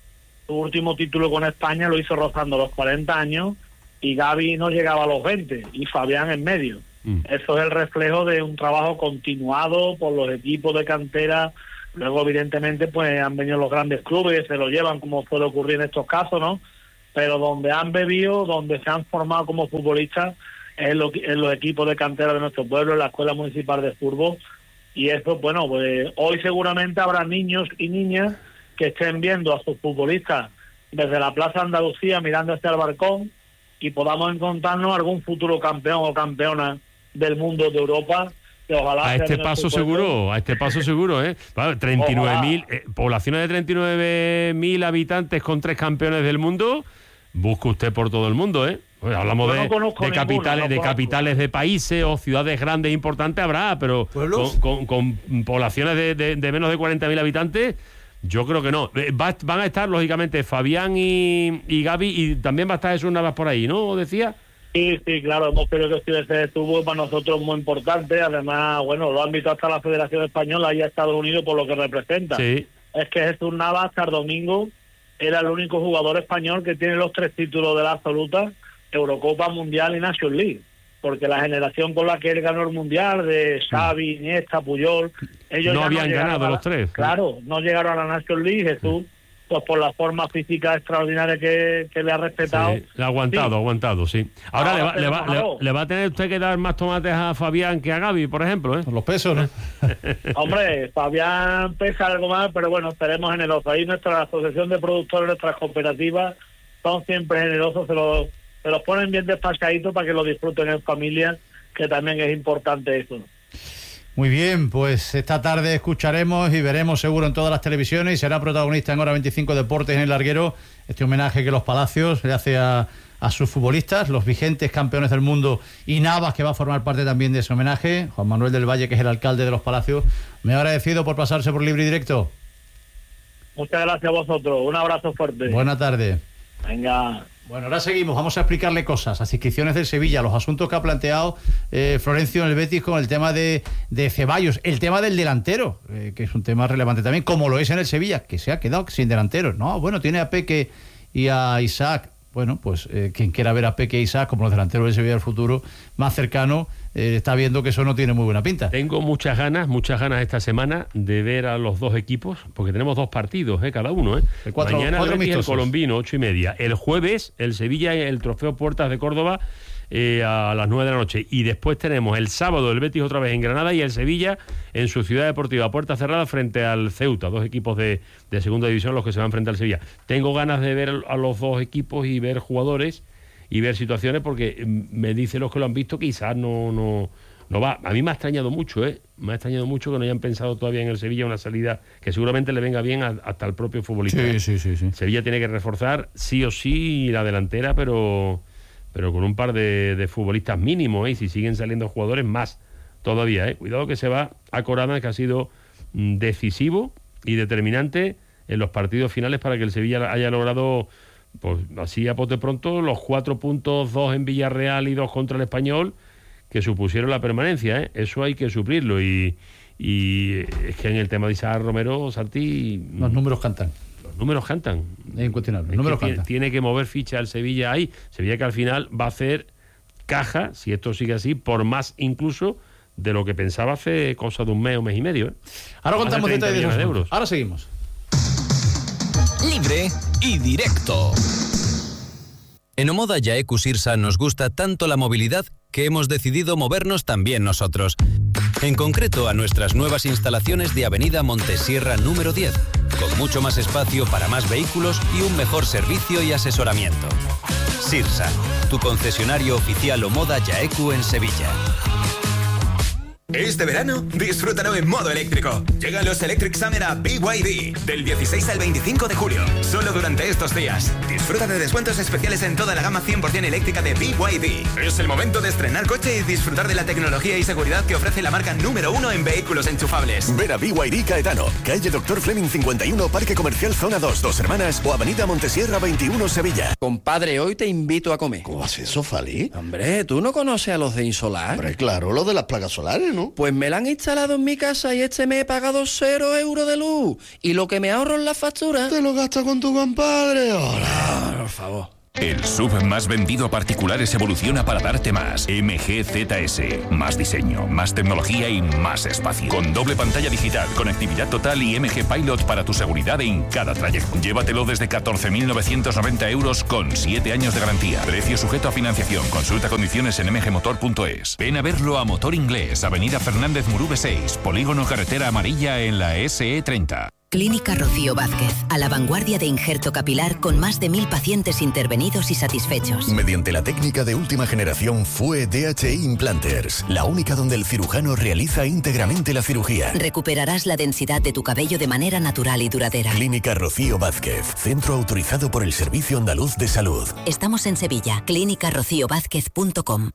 su último título con España lo hizo rozando los cuarenta años, y Gaby no llegaba a los veinte, y Fabián en medio. Mm. Eso es el reflejo de un trabajo continuado por los equipos de cantera. Luego, evidentemente, pues han venido los grandes clubes, se lo llevan, como suele ocurrir en estos casos, ¿no? Pero donde han bebido, donde se han formado como futbolistas, es lo, en los equipos de cantera de nuestro pueblo, en la Escuela Municipal de Fútbol. Y eso, bueno, pues hoy seguramente habrá niños y niñas que estén viendo a sus futbolistas desde la Plaza Andalucía, mirando hacia el balcón, y podamos encontrarnos algún futuro campeón o campeona del mundo, de Europa, que ojalá a este paso seguro, a este paso seguro, ¿eh? treinta y nueve mil, eh, poblaciones de treinta y nueve mil habitantes con tres campeones del mundo, busca usted por todo el mundo, ¿eh? Pues hablamos no de, de capitales, no de capitales de países o ciudades grandes importantes habrá, pero con, con, con poblaciones de, de, de menos de cuarenta mil habitantes, yo creo que no. Va, van a estar, lógicamente, Fabián y, y Gaby, y también va a estar Jesús Navas por ahí, ¿no? ¿Decía? Sí, sí, claro, hemos querido que ese estuvo para nosotros muy importante. Además, bueno, lo han visto hasta la Federación Española y a Estados Unidos por lo que representa. Sí. Es que Jesús Navas hasta el domingo era el único jugador español que tiene los tres títulos de la absoluta, Eurocopa, Mundial y Nations League. Porque la generación con la que él ganó el Mundial, de Xavi, Iniesta, Puyol, ellos no ya habían no ganado a la, los tres. Claro, no llegaron a la Nations League. Jesús, pues por la forma física extraordinaria que, que le ha respetado. Sí, le ha aguantado, sí. aguantado, sí. Ahora, Ahora le, va, le, va, le, le va a tener usted que dar más tomates a Fabián que a Gaby, por ejemplo, ¿eh? Por los pesos, ¿no? Hombre, Fabián pesa algo más, pero bueno, seremos generosos. Ahí nuestra asociación de productores, nuestras cooperativas, son siempre generosos, se los, se los ponen bien despachaditos para que lo disfruten en familia, que también es importante eso. Muy bien, pues esta tarde escucharemos y veremos seguro en todas las televisiones, y será protagonista en Hora veinticinco Deportes en el Larguero este homenaje que los Palacios le hace a, a sus futbolistas, los vigentes campeones del mundo, y Navas, que va a formar parte también de ese homenaje. Juan Manuel del Valle, que es el alcalde de los Palacios, me ha agradecido por pasarse por Libre y Directo. Muchas gracias a vosotros, un abrazo fuerte. Buena tarde. Venga. Bueno, ahora seguimos, vamos a explicarle cosas, las inscripciones del Sevilla, los asuntos que ha planteado eh, Florencio en el Betis con el tema de, de Ceballos, el tema del delantero, eh, que es un tema relevante también, como lo es en el Sevilla, que se ha quedado sin delanteros. No, bueno, tiene a Peque y a Isaac. Bueno, pues eh, quien quiera ver a Peque e Isaac como los delanteros del Sevilla del futuro más cercano, eh, está viendo que eso no tiene muy buena pinta. Tengo muchas ganas, muchas ganas esta semana de ver a los dos equipos, porque tenemos dos partidos, eh, cada uno. Eh. El cuatro, Mañana cuatro el Betis, el Colombino, ocho y media. El jueves, el Sevilla y el Trofeo Puertas de Córdoba eh, a las nueve de la noche. Y después tenemos el sábado el Betis otra vez en Granada y el Sevilla en su ciudad deportiva a puerta cerrada frente al Ceuta, dos equipos de, de segunda división los que se van frente al Sevilla. Tengo ganas de ver a los dos equipos y ver jugadores y ver situaciones, porque me dicen los que lo han visto que quizás no, no, no va. A mí me ha extrañado mucho, ¿eh? Me ha extrañado mucho que no hayan pensado todavía en el Sevilla una salida que seguramente le venga bien a, hasta el propio futbolista. Sí, sí, sí, sí. Sevilla tiene que reforzar sí o sí la delantera, pero, pero con un par de, de futbolistas mínimos, ¿eh? Y si siguen saliendo jugadores, más todavía, ¿eh? Cuidado que se va a Corona, que ha sido mm, decisivo y determinante en los partidos finales para que el Sevilla haya logrado, pues así a pote pronto, los cuatro puntos, dos en Villarreal y dos contra el Español, que supusieron la permanencia, ¿eh? Eso hay que suplirlo, y, y es que en el tema de Isaac Romero, Santi, los números cantan. Los números cantan. Es incuestionable, los es números que cantan. Tiene, tiene que mover ficha al Sevilla ahí. Sevilla que al final va a hacer caja, si esto sigue así, por más incluso de lo que pensaba hace cosa de un mes o mes y medio, ¿eh? Ahora contamos detalles de, de euros. Ahora seguimos. Libre y directo. En Omoda Yaeku Sirsa nos gusta tanto la movilidad que hemos decidido movernos también nosotros. En concreto a nuestras nuevas instalaciones de Avenida Montesierra número diez, con mucho más espacio para más vehículos y un mejor servicio y asesoramiento. Sirsa, tu concesionario oficial Omoda Yaeku en Sevilla. Este verano, disfrútalo en modo eléctrico. Llegan los Electric Summer a B Y D del dieciséis al veinticinco de julio. Solo durante estos días. Disfruta de descuentos especiales en toda la gama cien por ciento eléctrica de B Y D. Es el momento de estrenar coche y disfrutar de la tecnología y seguridad que ofrece la marca número uno en vehículos enchufables. Ven a B Y D Caetano, calle Doctor Fleming cincuenta y uno, Parque Comercial Zona dos, Dos Hermanas o Avenida Montesierra veintiuno, Sevilla. Compadre, hoy te invito a comer. ¿Cómo haces eso, Fali? Hombre, ¿tú no conoces a los de Insolar? Hombre, claro, los de las placas solares, ¿no? Pues me la han instalado en mi casa y este mes he pagado cero euros de luz. Y lo que me ahorro en la factura... Te lo gastas con tu compadre. Hola, por favor. El S U V más vendido a particulares evoluciona para darte más. M G Z S. Más diseño, más tecnología y más espacio. Con doble pantalla digital, conectividad total y M G Pilot para tu seguridad en cada trayecto. Llévatelo desde catorce mil novecientos noventa euros con siete años de garantía. Precio sujeto a financiación. Consulta condiciones en m g motor punto es. Ven a verlo a Motor Inglés, Avenida Fernández Murube seis, Polígono Carretera Amarilla en la S E treinta. Clínica Rocío Vázquez, a la vanguardia de injerto capilar con más de mil pacientes intervenidos y satisfechos. Mediante la técnica de última generación F U E D H I Implanters, la única donde el cirujano realiza íntegramente la cirugía. Recuperarás la densidad de tu cabello de manera natural y duradera. Clínica Rocío Vázquez, centro autorizado por el Servicio Andaluz de Salud. Estamos en Sevilla, clínica rocío vázquez punto com.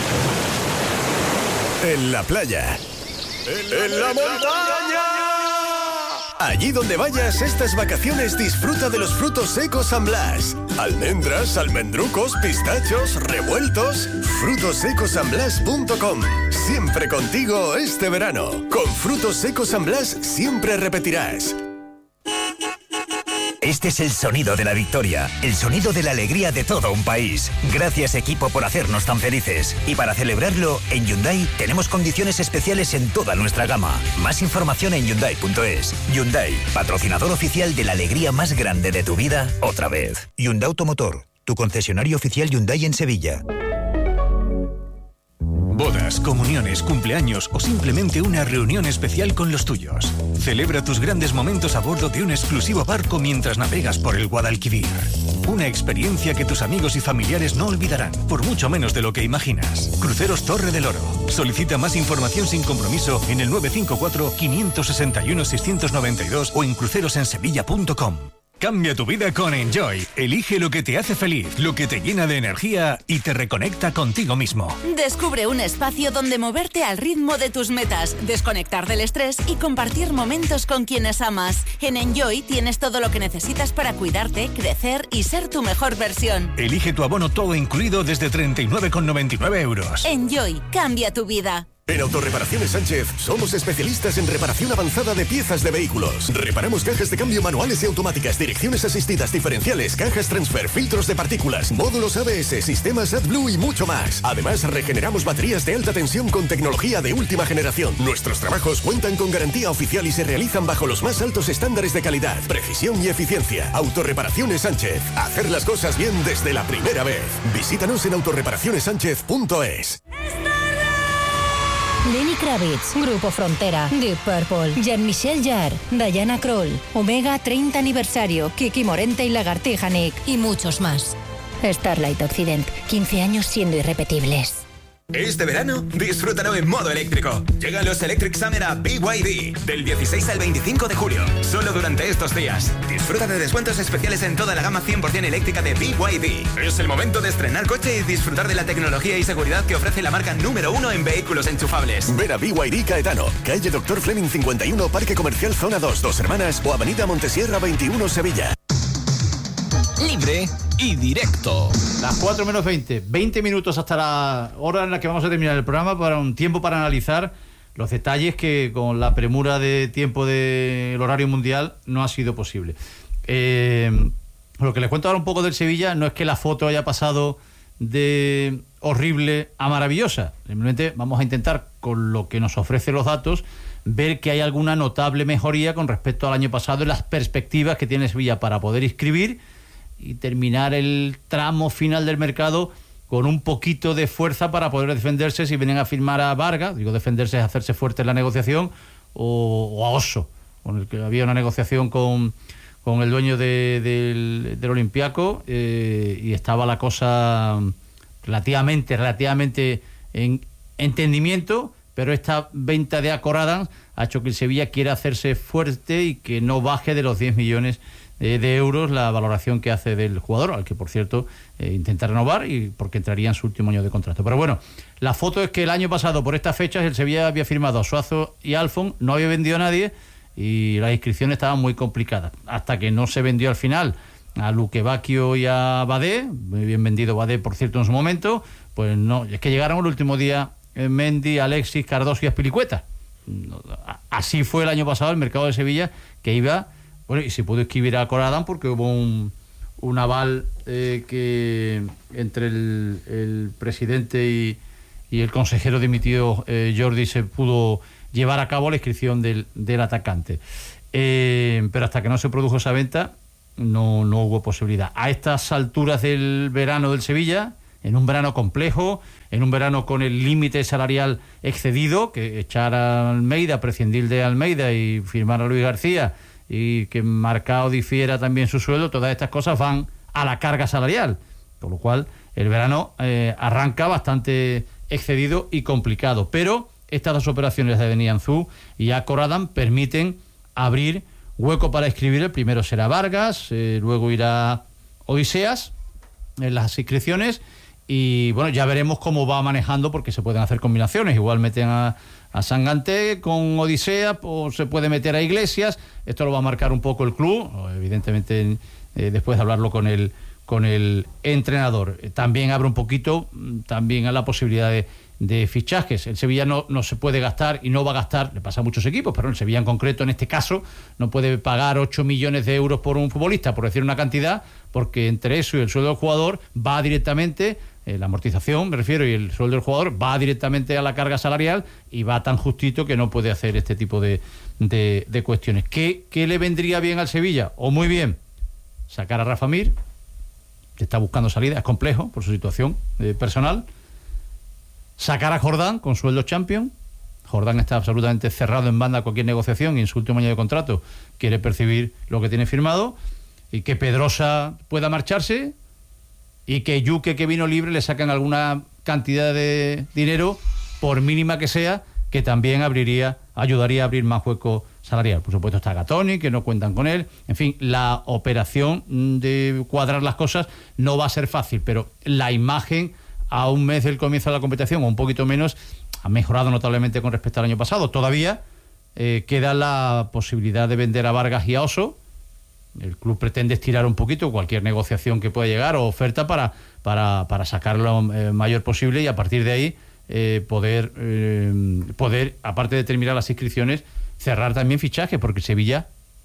En la playa. En la montaña. Allí donde vayas estas vacaciones, disfruta de los frutos secos San Blas. Almendras, almendrucos, pistachos, revueltos. frutos secos san blas punto com. Siempre contigo este verano. Con Frutos Secos San Blas siempre repetirás. Este es el sonido de la victoria, el sonido de la alegría de todo un país. Gracias, equipo, por hacernos tan felices. Y para celebrarlo, en Hyundai tenemos condiciones especiales en toda nuestra gama. Más información en hyundai punto es. Hyundai, patrocinador oficial de la alegría más grande de tu vida, otra vez. Hyundai Automotor, tu concesionario oficial Hyundai en Sevilla. Bodas, comuniones, cumpleaños o simplemente una reunión especial con los tuyos. Celebra tus grandes momentos a bordo de un exclusivo barco mientras navegas por el Guadalquivir. Una experiencia que tus amigos y familiares no olvidarán, por mucho menos de lo que imaginas. Cruceros Torre del Oro. Solicita más información sin compromiso en el nueve cinco cuatro, cinco seis uno, seis nueve dos o en cruceros en sevilla punto com. Cambia tu vida con Enjoy. Elige lo que te hace feliz, lo que te llena de energía y te reconecta contigo mismo. Descubre un espacio donde moverte al ritmo de tus metas, desconectar del estrés y compartir momentos con quienes amas. En Enjoy tienes todo lo que necesitas para cuidarte, crecer y ser tu mejor versión. Elige tu abono todo incluido desde treinta y nueve con noventa y nueve euros. Enjoy, cambia tu vida. En Autorreparaciones Sánchez somos especialistas en reparación avanzada de piezas de vehículos. Reparamos cajas de cambio manuales y automáticas, direcciones asistidas diferenciales, cajas transfer, filtros de partículas, módulos A B S, sistemas AdBlue y mucho más. Además, regeneramos baterías de alta tensión con tecnología de última generación. Nuestros trabajos cuentan con garantía oficial y se realizan bajo los más altos estándares de calidad, precisión y eficiencia. Autorreparaciones Sánchez. Hacer las cosas bien desde la primera vez. Visítanos en autorreparaciones sánchez punto es. Lenny Kravitz, Grupo Frontera, Deep Purple, Jean-Michel Jarre, Diana Kroll, Omega treinta aniversario, Kiki Morente y Lagartija Nick y muchos más. Starlight Occident, quince años siendo irrepetibles. Este verano, disfrútalo en modo eléctrico. Llegan los Electric Summer a B Y D del dieciséis al veinticinco de julio. Solo durante estos días. Disfruta de descuentos especiales en toda la gama cien por ciento eléctrica de B Y D. Es el momento de estrenar coche y disfrutar de la tecnología y seguridad que ofrece la marca número uno en vehículos enchufables. Ven a B Y D Caetano, calle Doctor Fleming cincuenta y uno, Parque Comercial Zona dos, Dos Hermanas o Avenida Montesierra veintiuno, Sevilla. Libre y directo. Las cuatro menos veinte, veinte minutos hasta la hora en la que vamos a terminar el programa, para un tiempo para analizar los detalles que con la premura de tiempo del horario mundial no ha sido posible. Eh, lo que les cuento ahora un poco del Sevilla no es que la foto haya pasado de horrible a maravillosa, simplemente vamos a intentar, con lo que nos ofrecen los datos, ver que hay alguna notable mejoría con respecto al año pasado en las perspectivas que tiene Sevilla para poder inscribir y terminar el tramo final del mercado con un poquito de fuerza para poder defenderse si vienen a firmar a Vargas. Digo, defenderse es hacerse fuerte en la negociación, o, o a Oso, con el que había una negociación con, con el dueño de, del, del Olympiacos, eh, y estaba la cosa relativamente, relativamente en entendimiento, pero esta venta de Corada ha hecho que el Sevilla quiera hacerse fuerte y que no baje de los diez millones de euros la valoración que hace del jugador, al que por cierto eh, intenta renovar y porque entraría en su último año de contrato. Pero bueno, la foto es que el año pasado por estas fechas el Sevilla había firmado a Suazo y Alfon, no había vendido a nadie y las inscripciones estaban muy complicadas, hasta que no se vendió al final a Luque Bacchio y a Badé, muy bien vendido Badé por cierto en su momento, pues no, es que llegaron el último día eh, Mendy, Alexis, Cardoso y Azpilicueta. Así fue el año pasado el mercado de Sevilla, que iba. Bueno, y se pudo escribir a Corada porque hubo un, un aval eh, que entre el, el presidente y, y el consejero dimitido eh, Jordi se pudo llevar a cabo la inscripción del, del atacante. Eh, pero hasta que no se produjo esa venta no, no hubo posibilidad. A estas alturas del verano del Sevilla, en un verano complejo, en un verano con el límite salarial excedido, que echar a Almeida, prescindir de Almeida y firmar a Luis García, y que Marcao difiera también su sueldo, todas estas cosas van a la carga salarial, por lo cual el verano eh, arranca bastante excedido y complicado, pero estas dos operaciones de Nianzú y Akoradan permiten abrir hueco para escribir. El primero será Vargas, eh, luego irá Odiseas en las inscripciones y bueno, ya veremos cómo va manejando, porque se pueden hacer combinaciones, igual meten a a Sangante con Odisea, o se puede meter a Iglesias. Esto lo va a marcar un poco el club, evidentemente eh, después de hablarlo con el con el entrenador. Eh, también abre un poquito también a la posibilidad de, de fichajes. El Sevilla no, no se puede gastar y no va a gastar, le pasa a muchos equipos, pero el Sevilla en concreto en este caso no puede pagar ocho millones de euros por un futbolista, por decir una cantidad, porque entre eso y el sueldo del jugador va directamente, eh, la amortización me refiero, y el sueldo del jugador va directamente a la carga salarial y va tan justito que no puede hacer este tipo de, de, de cuestiones. ¿Qué, ¿Qué le vendría bien al Sevilla? O muy bien, sacar a Rafa Mir, que está buscando salida, es complejo por su situación eh, personal. Sacar a Jordán con sueldo champion. Jordán está absolutamente cerrado en banda a cualquier negociación y en su último año de contrato quiere percibir lo que tiene firmado. Y que Pedrosa pueda marcharse y que Yuque, que vino libre, le sacan alguna cantidad de dinero, por mínima que sea, que también abriría, ayudaría a abrir más hueco salarial. Por supuesto está Gatoni, que no cuentan con él. En fin, la operación de cuadrar las cosas no va a ser fácil, pero la imagen a un mes del comienzo de la competición, o un poquito menos, ha mejorado notablemente con respecto al año pasado. Todavía eh, queda la posibilidad de vender a Vargas y a Oso. El club pretende estirar un poquito cualquier negociación que pueda llegar o oferta para, para, para sacar lo eh, mayor posible, y a partir de ahí eh, poder, eh, poder, aparte de terminar las inscripciones, cerrar también fichajes, porque Sevilla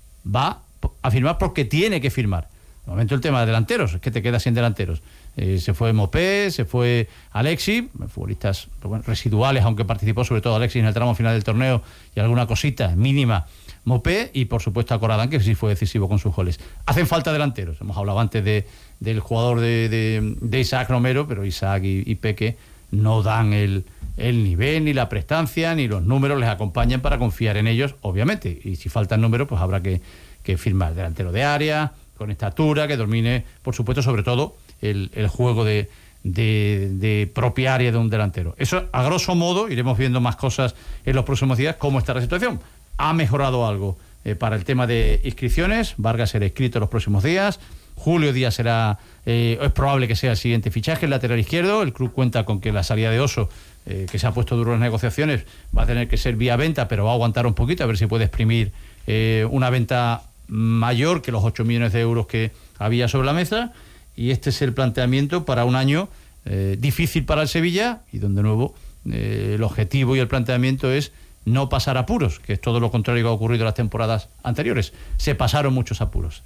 va a firmar porque tiene que firmar. De momento el tema de delanteros, es que te quedas sin delanteros. Eh, se fue Mopé, se fue Alexis, futbolistas bueno, residuales, aunque participó sobre todo Alexis en el tramo final del torneo y alguna cosita mínima Mopé, y por supuesto a Corradán, que sí fue decisivo con sus goles. Hacen falta delanteros, hemos hablado antes de, del jugador de, de, de Isaac Romero, pero Isaac y, y Peque no dan el, el nivel, ni la prestancia, ni los números les acompañan para confiar en ellos, obviamente, y si faltan números pues habrá que, que firmar delantero de área, con estatura, que domine, por supuesto, sobre todo el, el juego de, de, de propia área de un delantero. Eso, a grosso modo, iremos viendo más cosas en los próximos días, cómo está la situación. Ha mejorado algo eh, para el tema de inscripciones. Vargas será inscrito en los próximos días. Julio Díaz será, eh, es probable que sea el siguiente fichaje, el lateral izquierdo. El club cuenta con que la salida de Oso, eh, que se ha puesto duro en las negociaciones, va a tener que ser vía venta, pero va a aguantar un poquito, a ver si puede exprimir eh, una venta mayor que los ocho millones de euros que había sobre la mesa. Y este es el planteamiento para un año eh, difícil para el Sevilla, y donde de nuevo eh, el objetivo y el planteamiento es no pasar apuros, que es todo lo contrario que ha ocurrido en las temporadas anteriores. Se pasaron muchos apuros.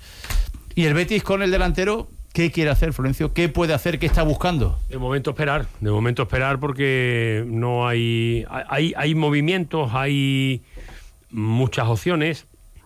Y el Betis con el delantero, ¿qué quiere hacer, Florencio? ¿Qué puede hacer? ¿Qué está buscando? De momento esperar, de momento esperar, porque no hay, hay, hay movimientos, hay muchas opciones.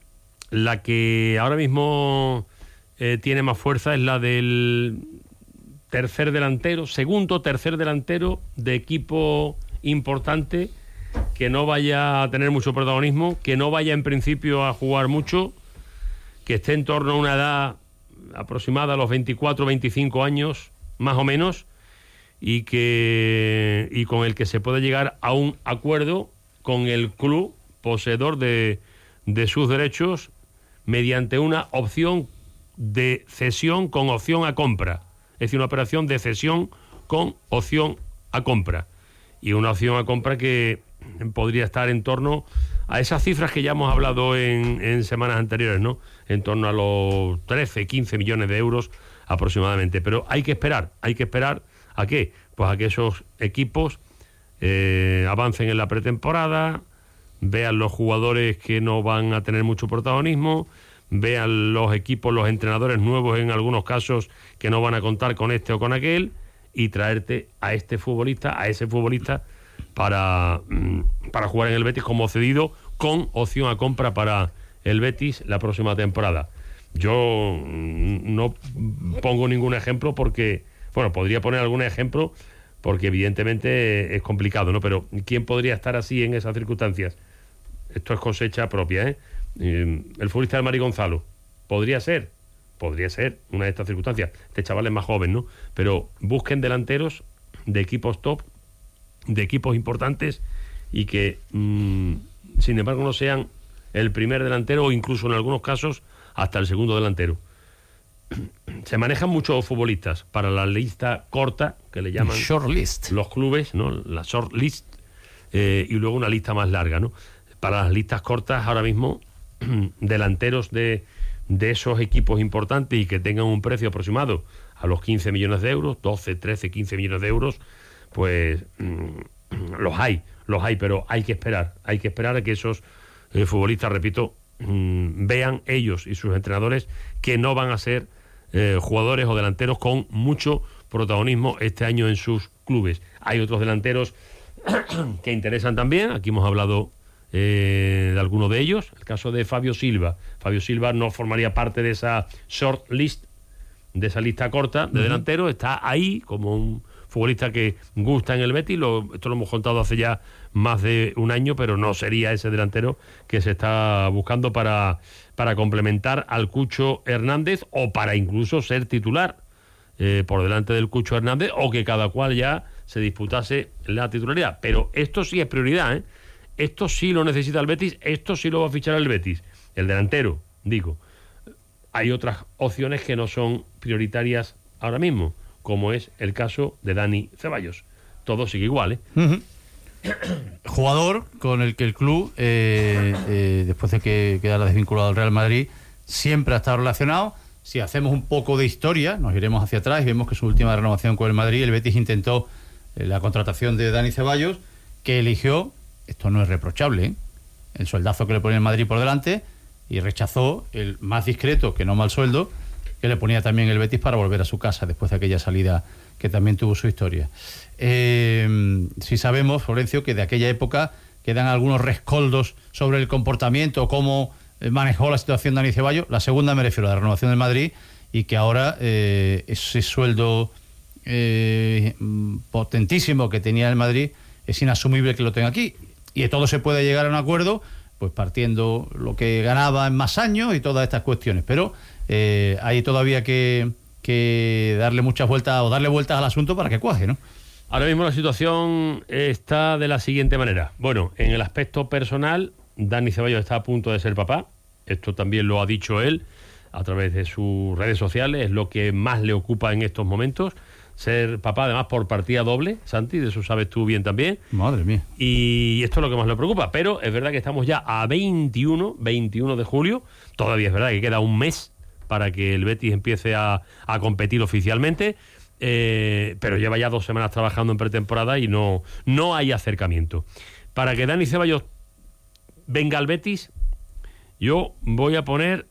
La que ahora mismo eh, tiene más fuerza es la del tercer delantero, segundo, tercer delantero de equipo importante, que no vaya a tener mucho protagonismo, que no vaya en principio a jugar mucho, que esté en torno a una edad aproximada a los veinticuatro, veinticinco años, más o menos, y que y con el que se puede llegar a un acuerdo con el club poseedor de, de sus derechos mediante una opción de cesión con opción a compra. Es decir, una operación de cesión con opción a compra. Y una opción a compra que podría estar en torno a esas cifras que ya hemos hablado en, en semanas anteriores, ¿no? En torno a los trece, quince millones de euros aproximadamente. Pero hay que esperar, hay que esperar ¿a qué? Pues a que esos equipos eh, avancen en la pretemporada, vean los jugadores que no van a tener mucho protagonismo, vean los equipos, los entrenadores nuevos en algunos casos que no van a contar con este o con aquel, y traerte a este futbolista, a ese futbolista para, para jugar en el Betis como cedido con opción a compra para el Betis la próxima temporada. Yo no pongo ningún ejemplo porque, bueno, podría poner algún ejemplo porque evidentemente es complicado, ¿no? Pero ¿quién podría estar así en esas circunstancias? Esto es cosecha propia, ¿eh? El futbolista del Mari Gonzalo, podría ser, podría ser una de estas circunstancias. Este chaval es más joven, ¿no? Pero busquen delanteros de equipos top, de equipos importantes y que, mmm, sin embargo, no sean el primer delantero o incluso en algunos casos hasta el segundo delantero. Se manejan muchos futbolistas para la lista corta, que le llaman short list, los clubes, ¿no? La short list, eh, y luego una lista más larga, ¿no? Para las listas cortas, ahora mismo, delanteros de, de esos equipos importantes y que tengan un precio aproximado a los quince millones de euros, doce, trece, quince millones de euros, pues mmm, los hay, los hay, pero hay que esperar, hay que esperar a que esos eh, futbolistas, repito, mmm, vean ellos y sus entrenadores que no van a ser eh, jugadores o delanteros con mucho protagonismo este año en sus clubes. Hay otros delanteros que interesan también, aquí hemos hablado Eh, de alguno de ellos, el caso de Fabio Silva. Fabio Silva no formaría parte de esa short list, de esa lista corta de uh-huh. delanteros, está ahí como un futbolista que gusta en el Betis, lo, esto lo hemos contado hace ya más de un año, pero no sería ese delantero que se está buscando para, para complementar al Cucho Hernández o para incluso ser titular eh, por delante del Cucho Hernández, o que cada cual ya se disputase la titularidad. Pero esto sí es prioridad, ¿eh? Esto sí lo necesita el Betis, esto sí lo va a fichar el Betis, el delantero, digo. Hay otras opciones que no son prioritarias ahora mismo, como es el caso de Dani Ceballos. Todo sigue igual, ¿eh? Uh-huh. Jugador con el que el club, eh, eh, después de que quedara desvinculado del Real Madrid, siempre ha estado relacionado. Si hacemos un poco de historia, nos iremos hacia atrás y vemos que su última renovación con el Madrid, el Betis intentó eh, la contratación de Dani Ceballos, que eligió, esto no es reprochable, ¿eh?, el sueldazo que le ponía el Madrid por delante, y rechazó el más discreto, que no mal sueldo, que le ponía también el Betis para volver a su casa después de aquella salida que también tuvo su historia. Eh, si sabemos, Florencio, que de aquella época quedan algunos rescoldos sobre el comportamiento, cómo manejó la situación Dani Ceballos. La segunda me refiero a la renovación del Madrid, y que ahora eh, ese sueldo eh, potentísimo que tenía el Madrid es inasumible que lo tenga aquí. Y de todo se puede llegar a un acuerdo, pues partiendo lo que ganaba en más años y todas estas cuestiones. Pero eh, hay todavía que, que darle muchas vueltas o darle vueltas al asunto para que cuaje, ¿no? Ahora mismo la situación está de la siguiente manera. Bueno, en el aspecto personal, Dani Ceballos está a punto de ser papá. Esto también lo ha dicho él a través de sus redes sociales. Es lo que más le ocupa en estos momentos. Ser papá, además, por partida doble, Santi, de eso sabes tú bien también. Madre mía. Y esto es lo que más le preocupa. Pero es verdad que estamos ya a veintiuno de julio. Todavía es verdad que queda un mes para que el Betis empiece a, a competir oficialmente. Eh, pero lleva ya dos semanas trabajando en pretemporada y no, no hay acercamiento. Para que Dani Ceballos venga al Betis, yo voy a poner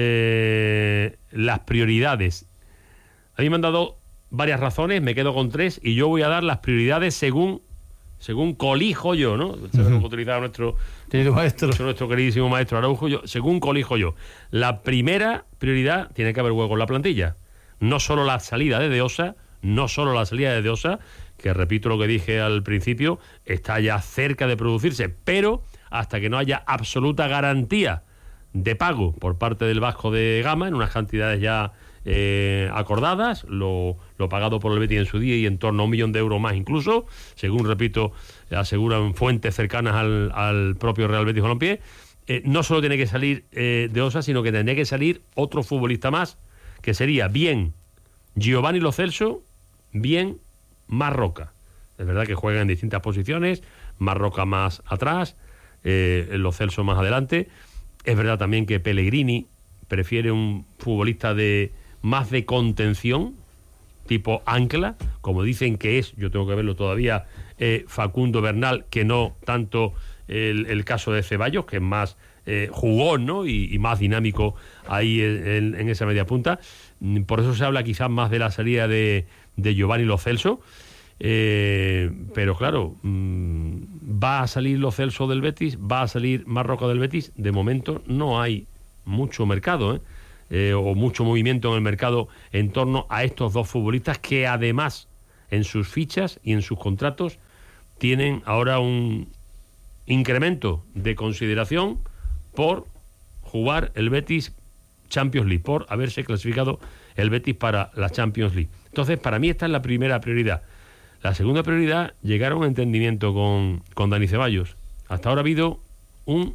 eh, las prioridades. A mí me han dado varias razones, me quedo con tres, y yo voy a dar las prioridades según según colijo yo, ¿no? Se uh-huh. utilizado nuestro, maestro. nuestro queridísimo maestro Araujo, yo, según colijo yo. La primera prioridad, tiene que haber hueco en la plantilla. No solo la salida de De Osa, no solo la salida de De Osa, que repito lo que dije al principio, está ya cerca de producirse, pero hasta que no haya absoluta garantía de pago por parte del Vasco de Gama, en unas cantidades ya eh, acordadas, lo, lo pagado por el Betis en su día y en torno a un millón de euros más incluso, según, repito, aseguran fuentes cercanas al, al propio Real Betis Balompié. Eh, no solo tiene que salir eh, de Osa, sino que tendría que salir otro futbolista más, que sería bien Giovanni Lo Celso, bien Marroca. Es verdad que juegan en distintas posiciones, Marroca más atrás, eh, Lo Celso más adelante. Es verdad también que Pellegrini prefiere un futbolista de más de contención, tipo ancla, como dicen que es, yo tengo que verlo todavía, eh, Facundo Bernal, que no tanto el, el caso de Ceballos, que es más eh, jugón, ¿no? y, y más dinámico ahí en, en esa media punta. Por eso se habla quizás más de la salida de, de Giovanni Lo Celso. Eh, pero claro, mmm, va a salir Lo Celso del Betis, va a salir Marroca del Betis. De momento no hay mucho mercado, ¿eh? Eh, o mucho movimiento en el mercado en torno a estos dos futbolistas, que además en sus fichas y en sus contratos tienen ahora un incremento de consideración por jugar el Betis Champions League, por haberse clasificado el Betis para la Champions League. Entonces, para mí esta es la primera prioridad. La segunda prioridad, llegar a un entendimiento con, con Dani Ceballos. Hasta ahora ha habido un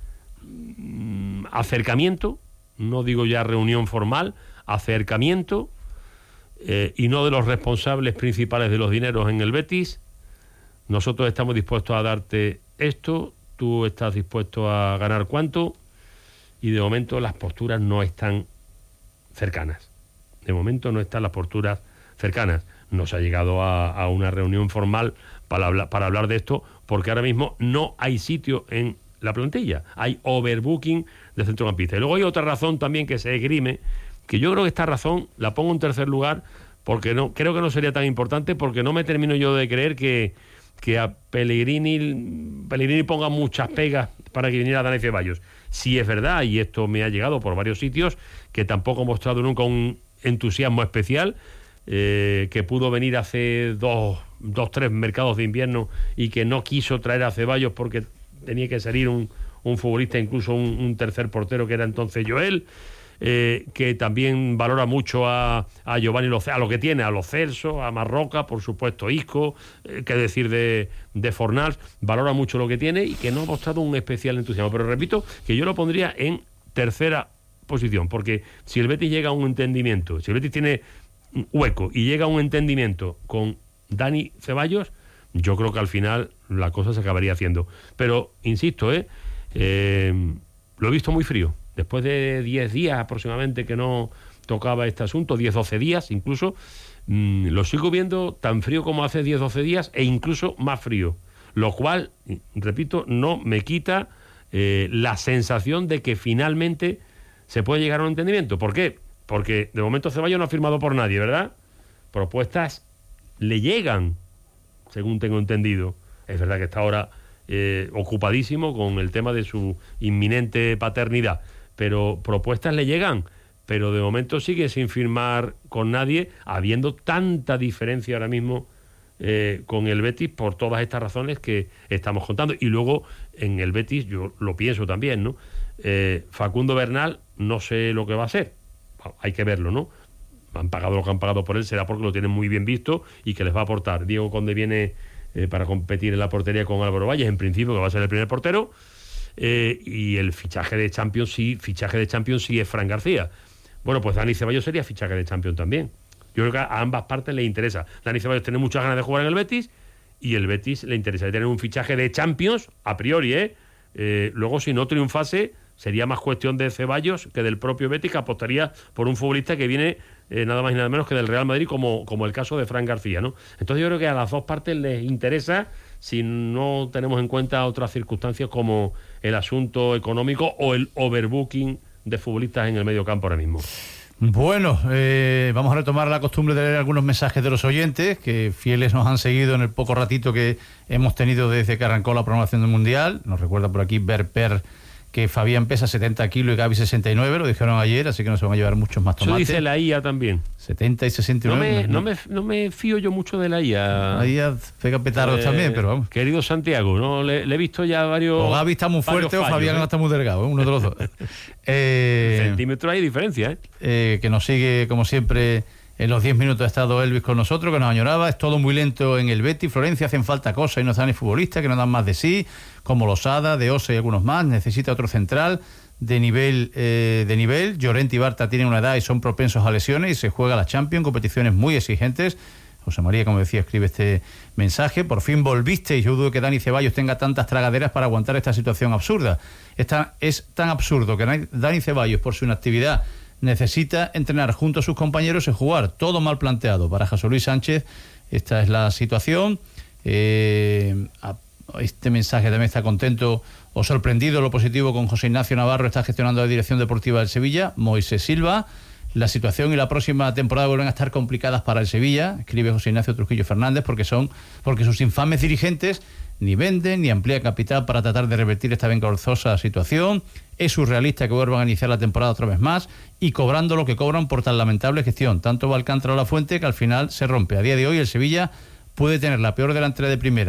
mm, acercamiento, no digo ya reunión formal, acercamiento, eh, y no de los responsables principales de los dineros en el Betis. Nosotros estamos dispuestos a darte esto, tú estás dispuesto a ganar cuánto, y de momento las posturas no están cercanas. De momento no están las posturas cercanas. No se ha llegado a, a una reunión formal para hablar, para hablar de esto, porque ahora mismo no hay sitio en la plantilla. Hay overbooking de centrocampistas. Y luego hay otra razón también que se esgrime, que yo creo que esta razón la pongo en tercer lugar, porque no creo que no sería tan importante, porque no me termino yo de creer que, que a Pellegrini, Pellegrini ponga muchas pegas para que viniera Dani Ceballos. Si es verdad, y esto me ha llegado por varios sitios, que tampoco ha mostrado nunca un entusiasmo especial, Eh, que pudo venir hace dos, dos, tres mercados de invierno y que no quiso traer a Ceballos porque tenía que salir un, un futbolista, incluso un, un tercer portero que era entonces Joel, eh, que también valora mucho a, a Giovanni Lo Celso, a lo que tiene, a Lo Celso, a Marroca, por supuesto Isco, eh, qué decir de, de Fornals, valora mucho lo que tiene y que no ha mostrado un especial entusiasmo. Pero repito que yo lo pondría en tercera posición, porque si el Betis llega a un entendimiento, si el Betis tiene hueco y llega a un entendimiento con Dani Ceballos, yo creo que al final la cosa se acabaría haciendo. Pero insisto, eh, eh lo he visto muy frío. Después de diez días aproximadamente que no tocaba este asunto, diez doce días incluso, mmm, lo sigo viendo tan frío como hace diez doce días e incluso más frío, lo cual, repito, no me quita eh, la sensación de que finalmente se puede llegar a un entendimiento. ¿Por qué? Porque de momento Ceballos no ha firmado por nadie, ¿verdad? Propuestas le llegan, según tengo entendido. Es verdad que está ahora eh, ocupadísimo con el tema de su inminente paternidad, pero propuestas le llegan, pero de momento sigue sin firmar con nadie, habiendo tanta diferencia ahora mismo eh, con el Betis por todas estas razones que estamos contando. Y luego en el Betis, yo lo pienso también, ¿no? Eh, Facundo Bernal, no sé lo que va a hacer. Hay que verlo, ¿no? Han pagado lo que han pagado por él, será porque lo tienen muy bien visto y que les va a aportar. Diego Conde viene eh, para competir en la portería con Álvaro Valles, en principio que va a ser el primer portero, eh, y el fichaje de Champions sí, fichaje de Champions sí es Fran García. Bueno, pues Dani Ceballos sería fichaje de Champions también. Yo creo que a ambas partes les interesa. Dani Ceballos tiene muchas ganas de jugar en el Betis y el Betis le interesa tener un fichaje de Champions, a priori, ¿eh? eh luego si no triunfase sería más cuestión de Ceballos que del propio Betis, que apostaría por un futbolista que viene eh, nada más y nada menos que del Real Madrid, como, como el caso de Fran García, ¿no? Entonces yo creo que a las dos partes les interesa, si no tenemos en cuenta otras circunstancias como el asunto económico o el overbooking de futbolistas en el medio campo ahora mismo. Bueno, eh, vamos a retomar la costumbre de leer algunos mensajes de los oyentes que fieles nos han seguido en el poco ratito que hemos tenido desde que arrancó la programación del Mundial. Nos recuerda por aquí Berper que Fabián pesa setenta kilos y Gavi sesenta y nueve, lo dijeron ayer, así que no se van a llevar muchos más tomates. Eso dice la I A también. setenta y sesenta y nueve. No me, no, me, no me fío yo mucho de la I A. La I A pega petardos eh, también, pero vamos. Querido Santiago, no le, le he visto ya varios. O Gavi está muy fuerte fallos, o Fabián ¿eh? está muy delgado, ¿eh? Uno de los dos. eh, Centímetros hay diferencia, ¿eh? ¿eh? Que nos sigue, como siempre, en los diez minutos ha estado Elvis con nosotros, que nos añoraba. Es todo muy lento en el Betis. Florencia, hacen falta cosas y no están ni futbolistas que no dan más de sí, como Losada, De Osa y algunos más. Necesita otro central de nivel. Eh, de nivel. Llorente y Barta tienen una edad y son propensos a lesiones y se juega la Champions, competiciones muy exigentes. José María, como decía, escribe este mensaje. Por fin volviste y yo dudo que Dani Ceballos tenga tantas tragaderas para aguantar esta situación absurda. Esta, es tan absurdo que Dani Ceballos, por su inactividad, necesita entrenar junto a sus compañeros y jugar. Todo mal planteado para José Luis Sánchez. Esta es la situación. Eh, este mensaje también está contento o sorprendido lo positivo con José Ignacio Navarro. Está gestionando la dirección deportiva del Sevilla. Moisés Silva. La situación y la próxima temporada vuelven a estar complicadas para el Sevilla, escribe José Ignacio Trujillo Fernández, porque son porque sus infames dirigentes ni venden ni amplían capital para tratar de revertir esta vergonzosa situación. Es surrealista que vuelvan a iniciar la temporada otra vez más y cobrando lo que cobran por tan lamentable gestión. Tanto va Alcántara o La Fuente que al final se rompe. A día de hoy el Sevilla puede tener la peor delantera de primera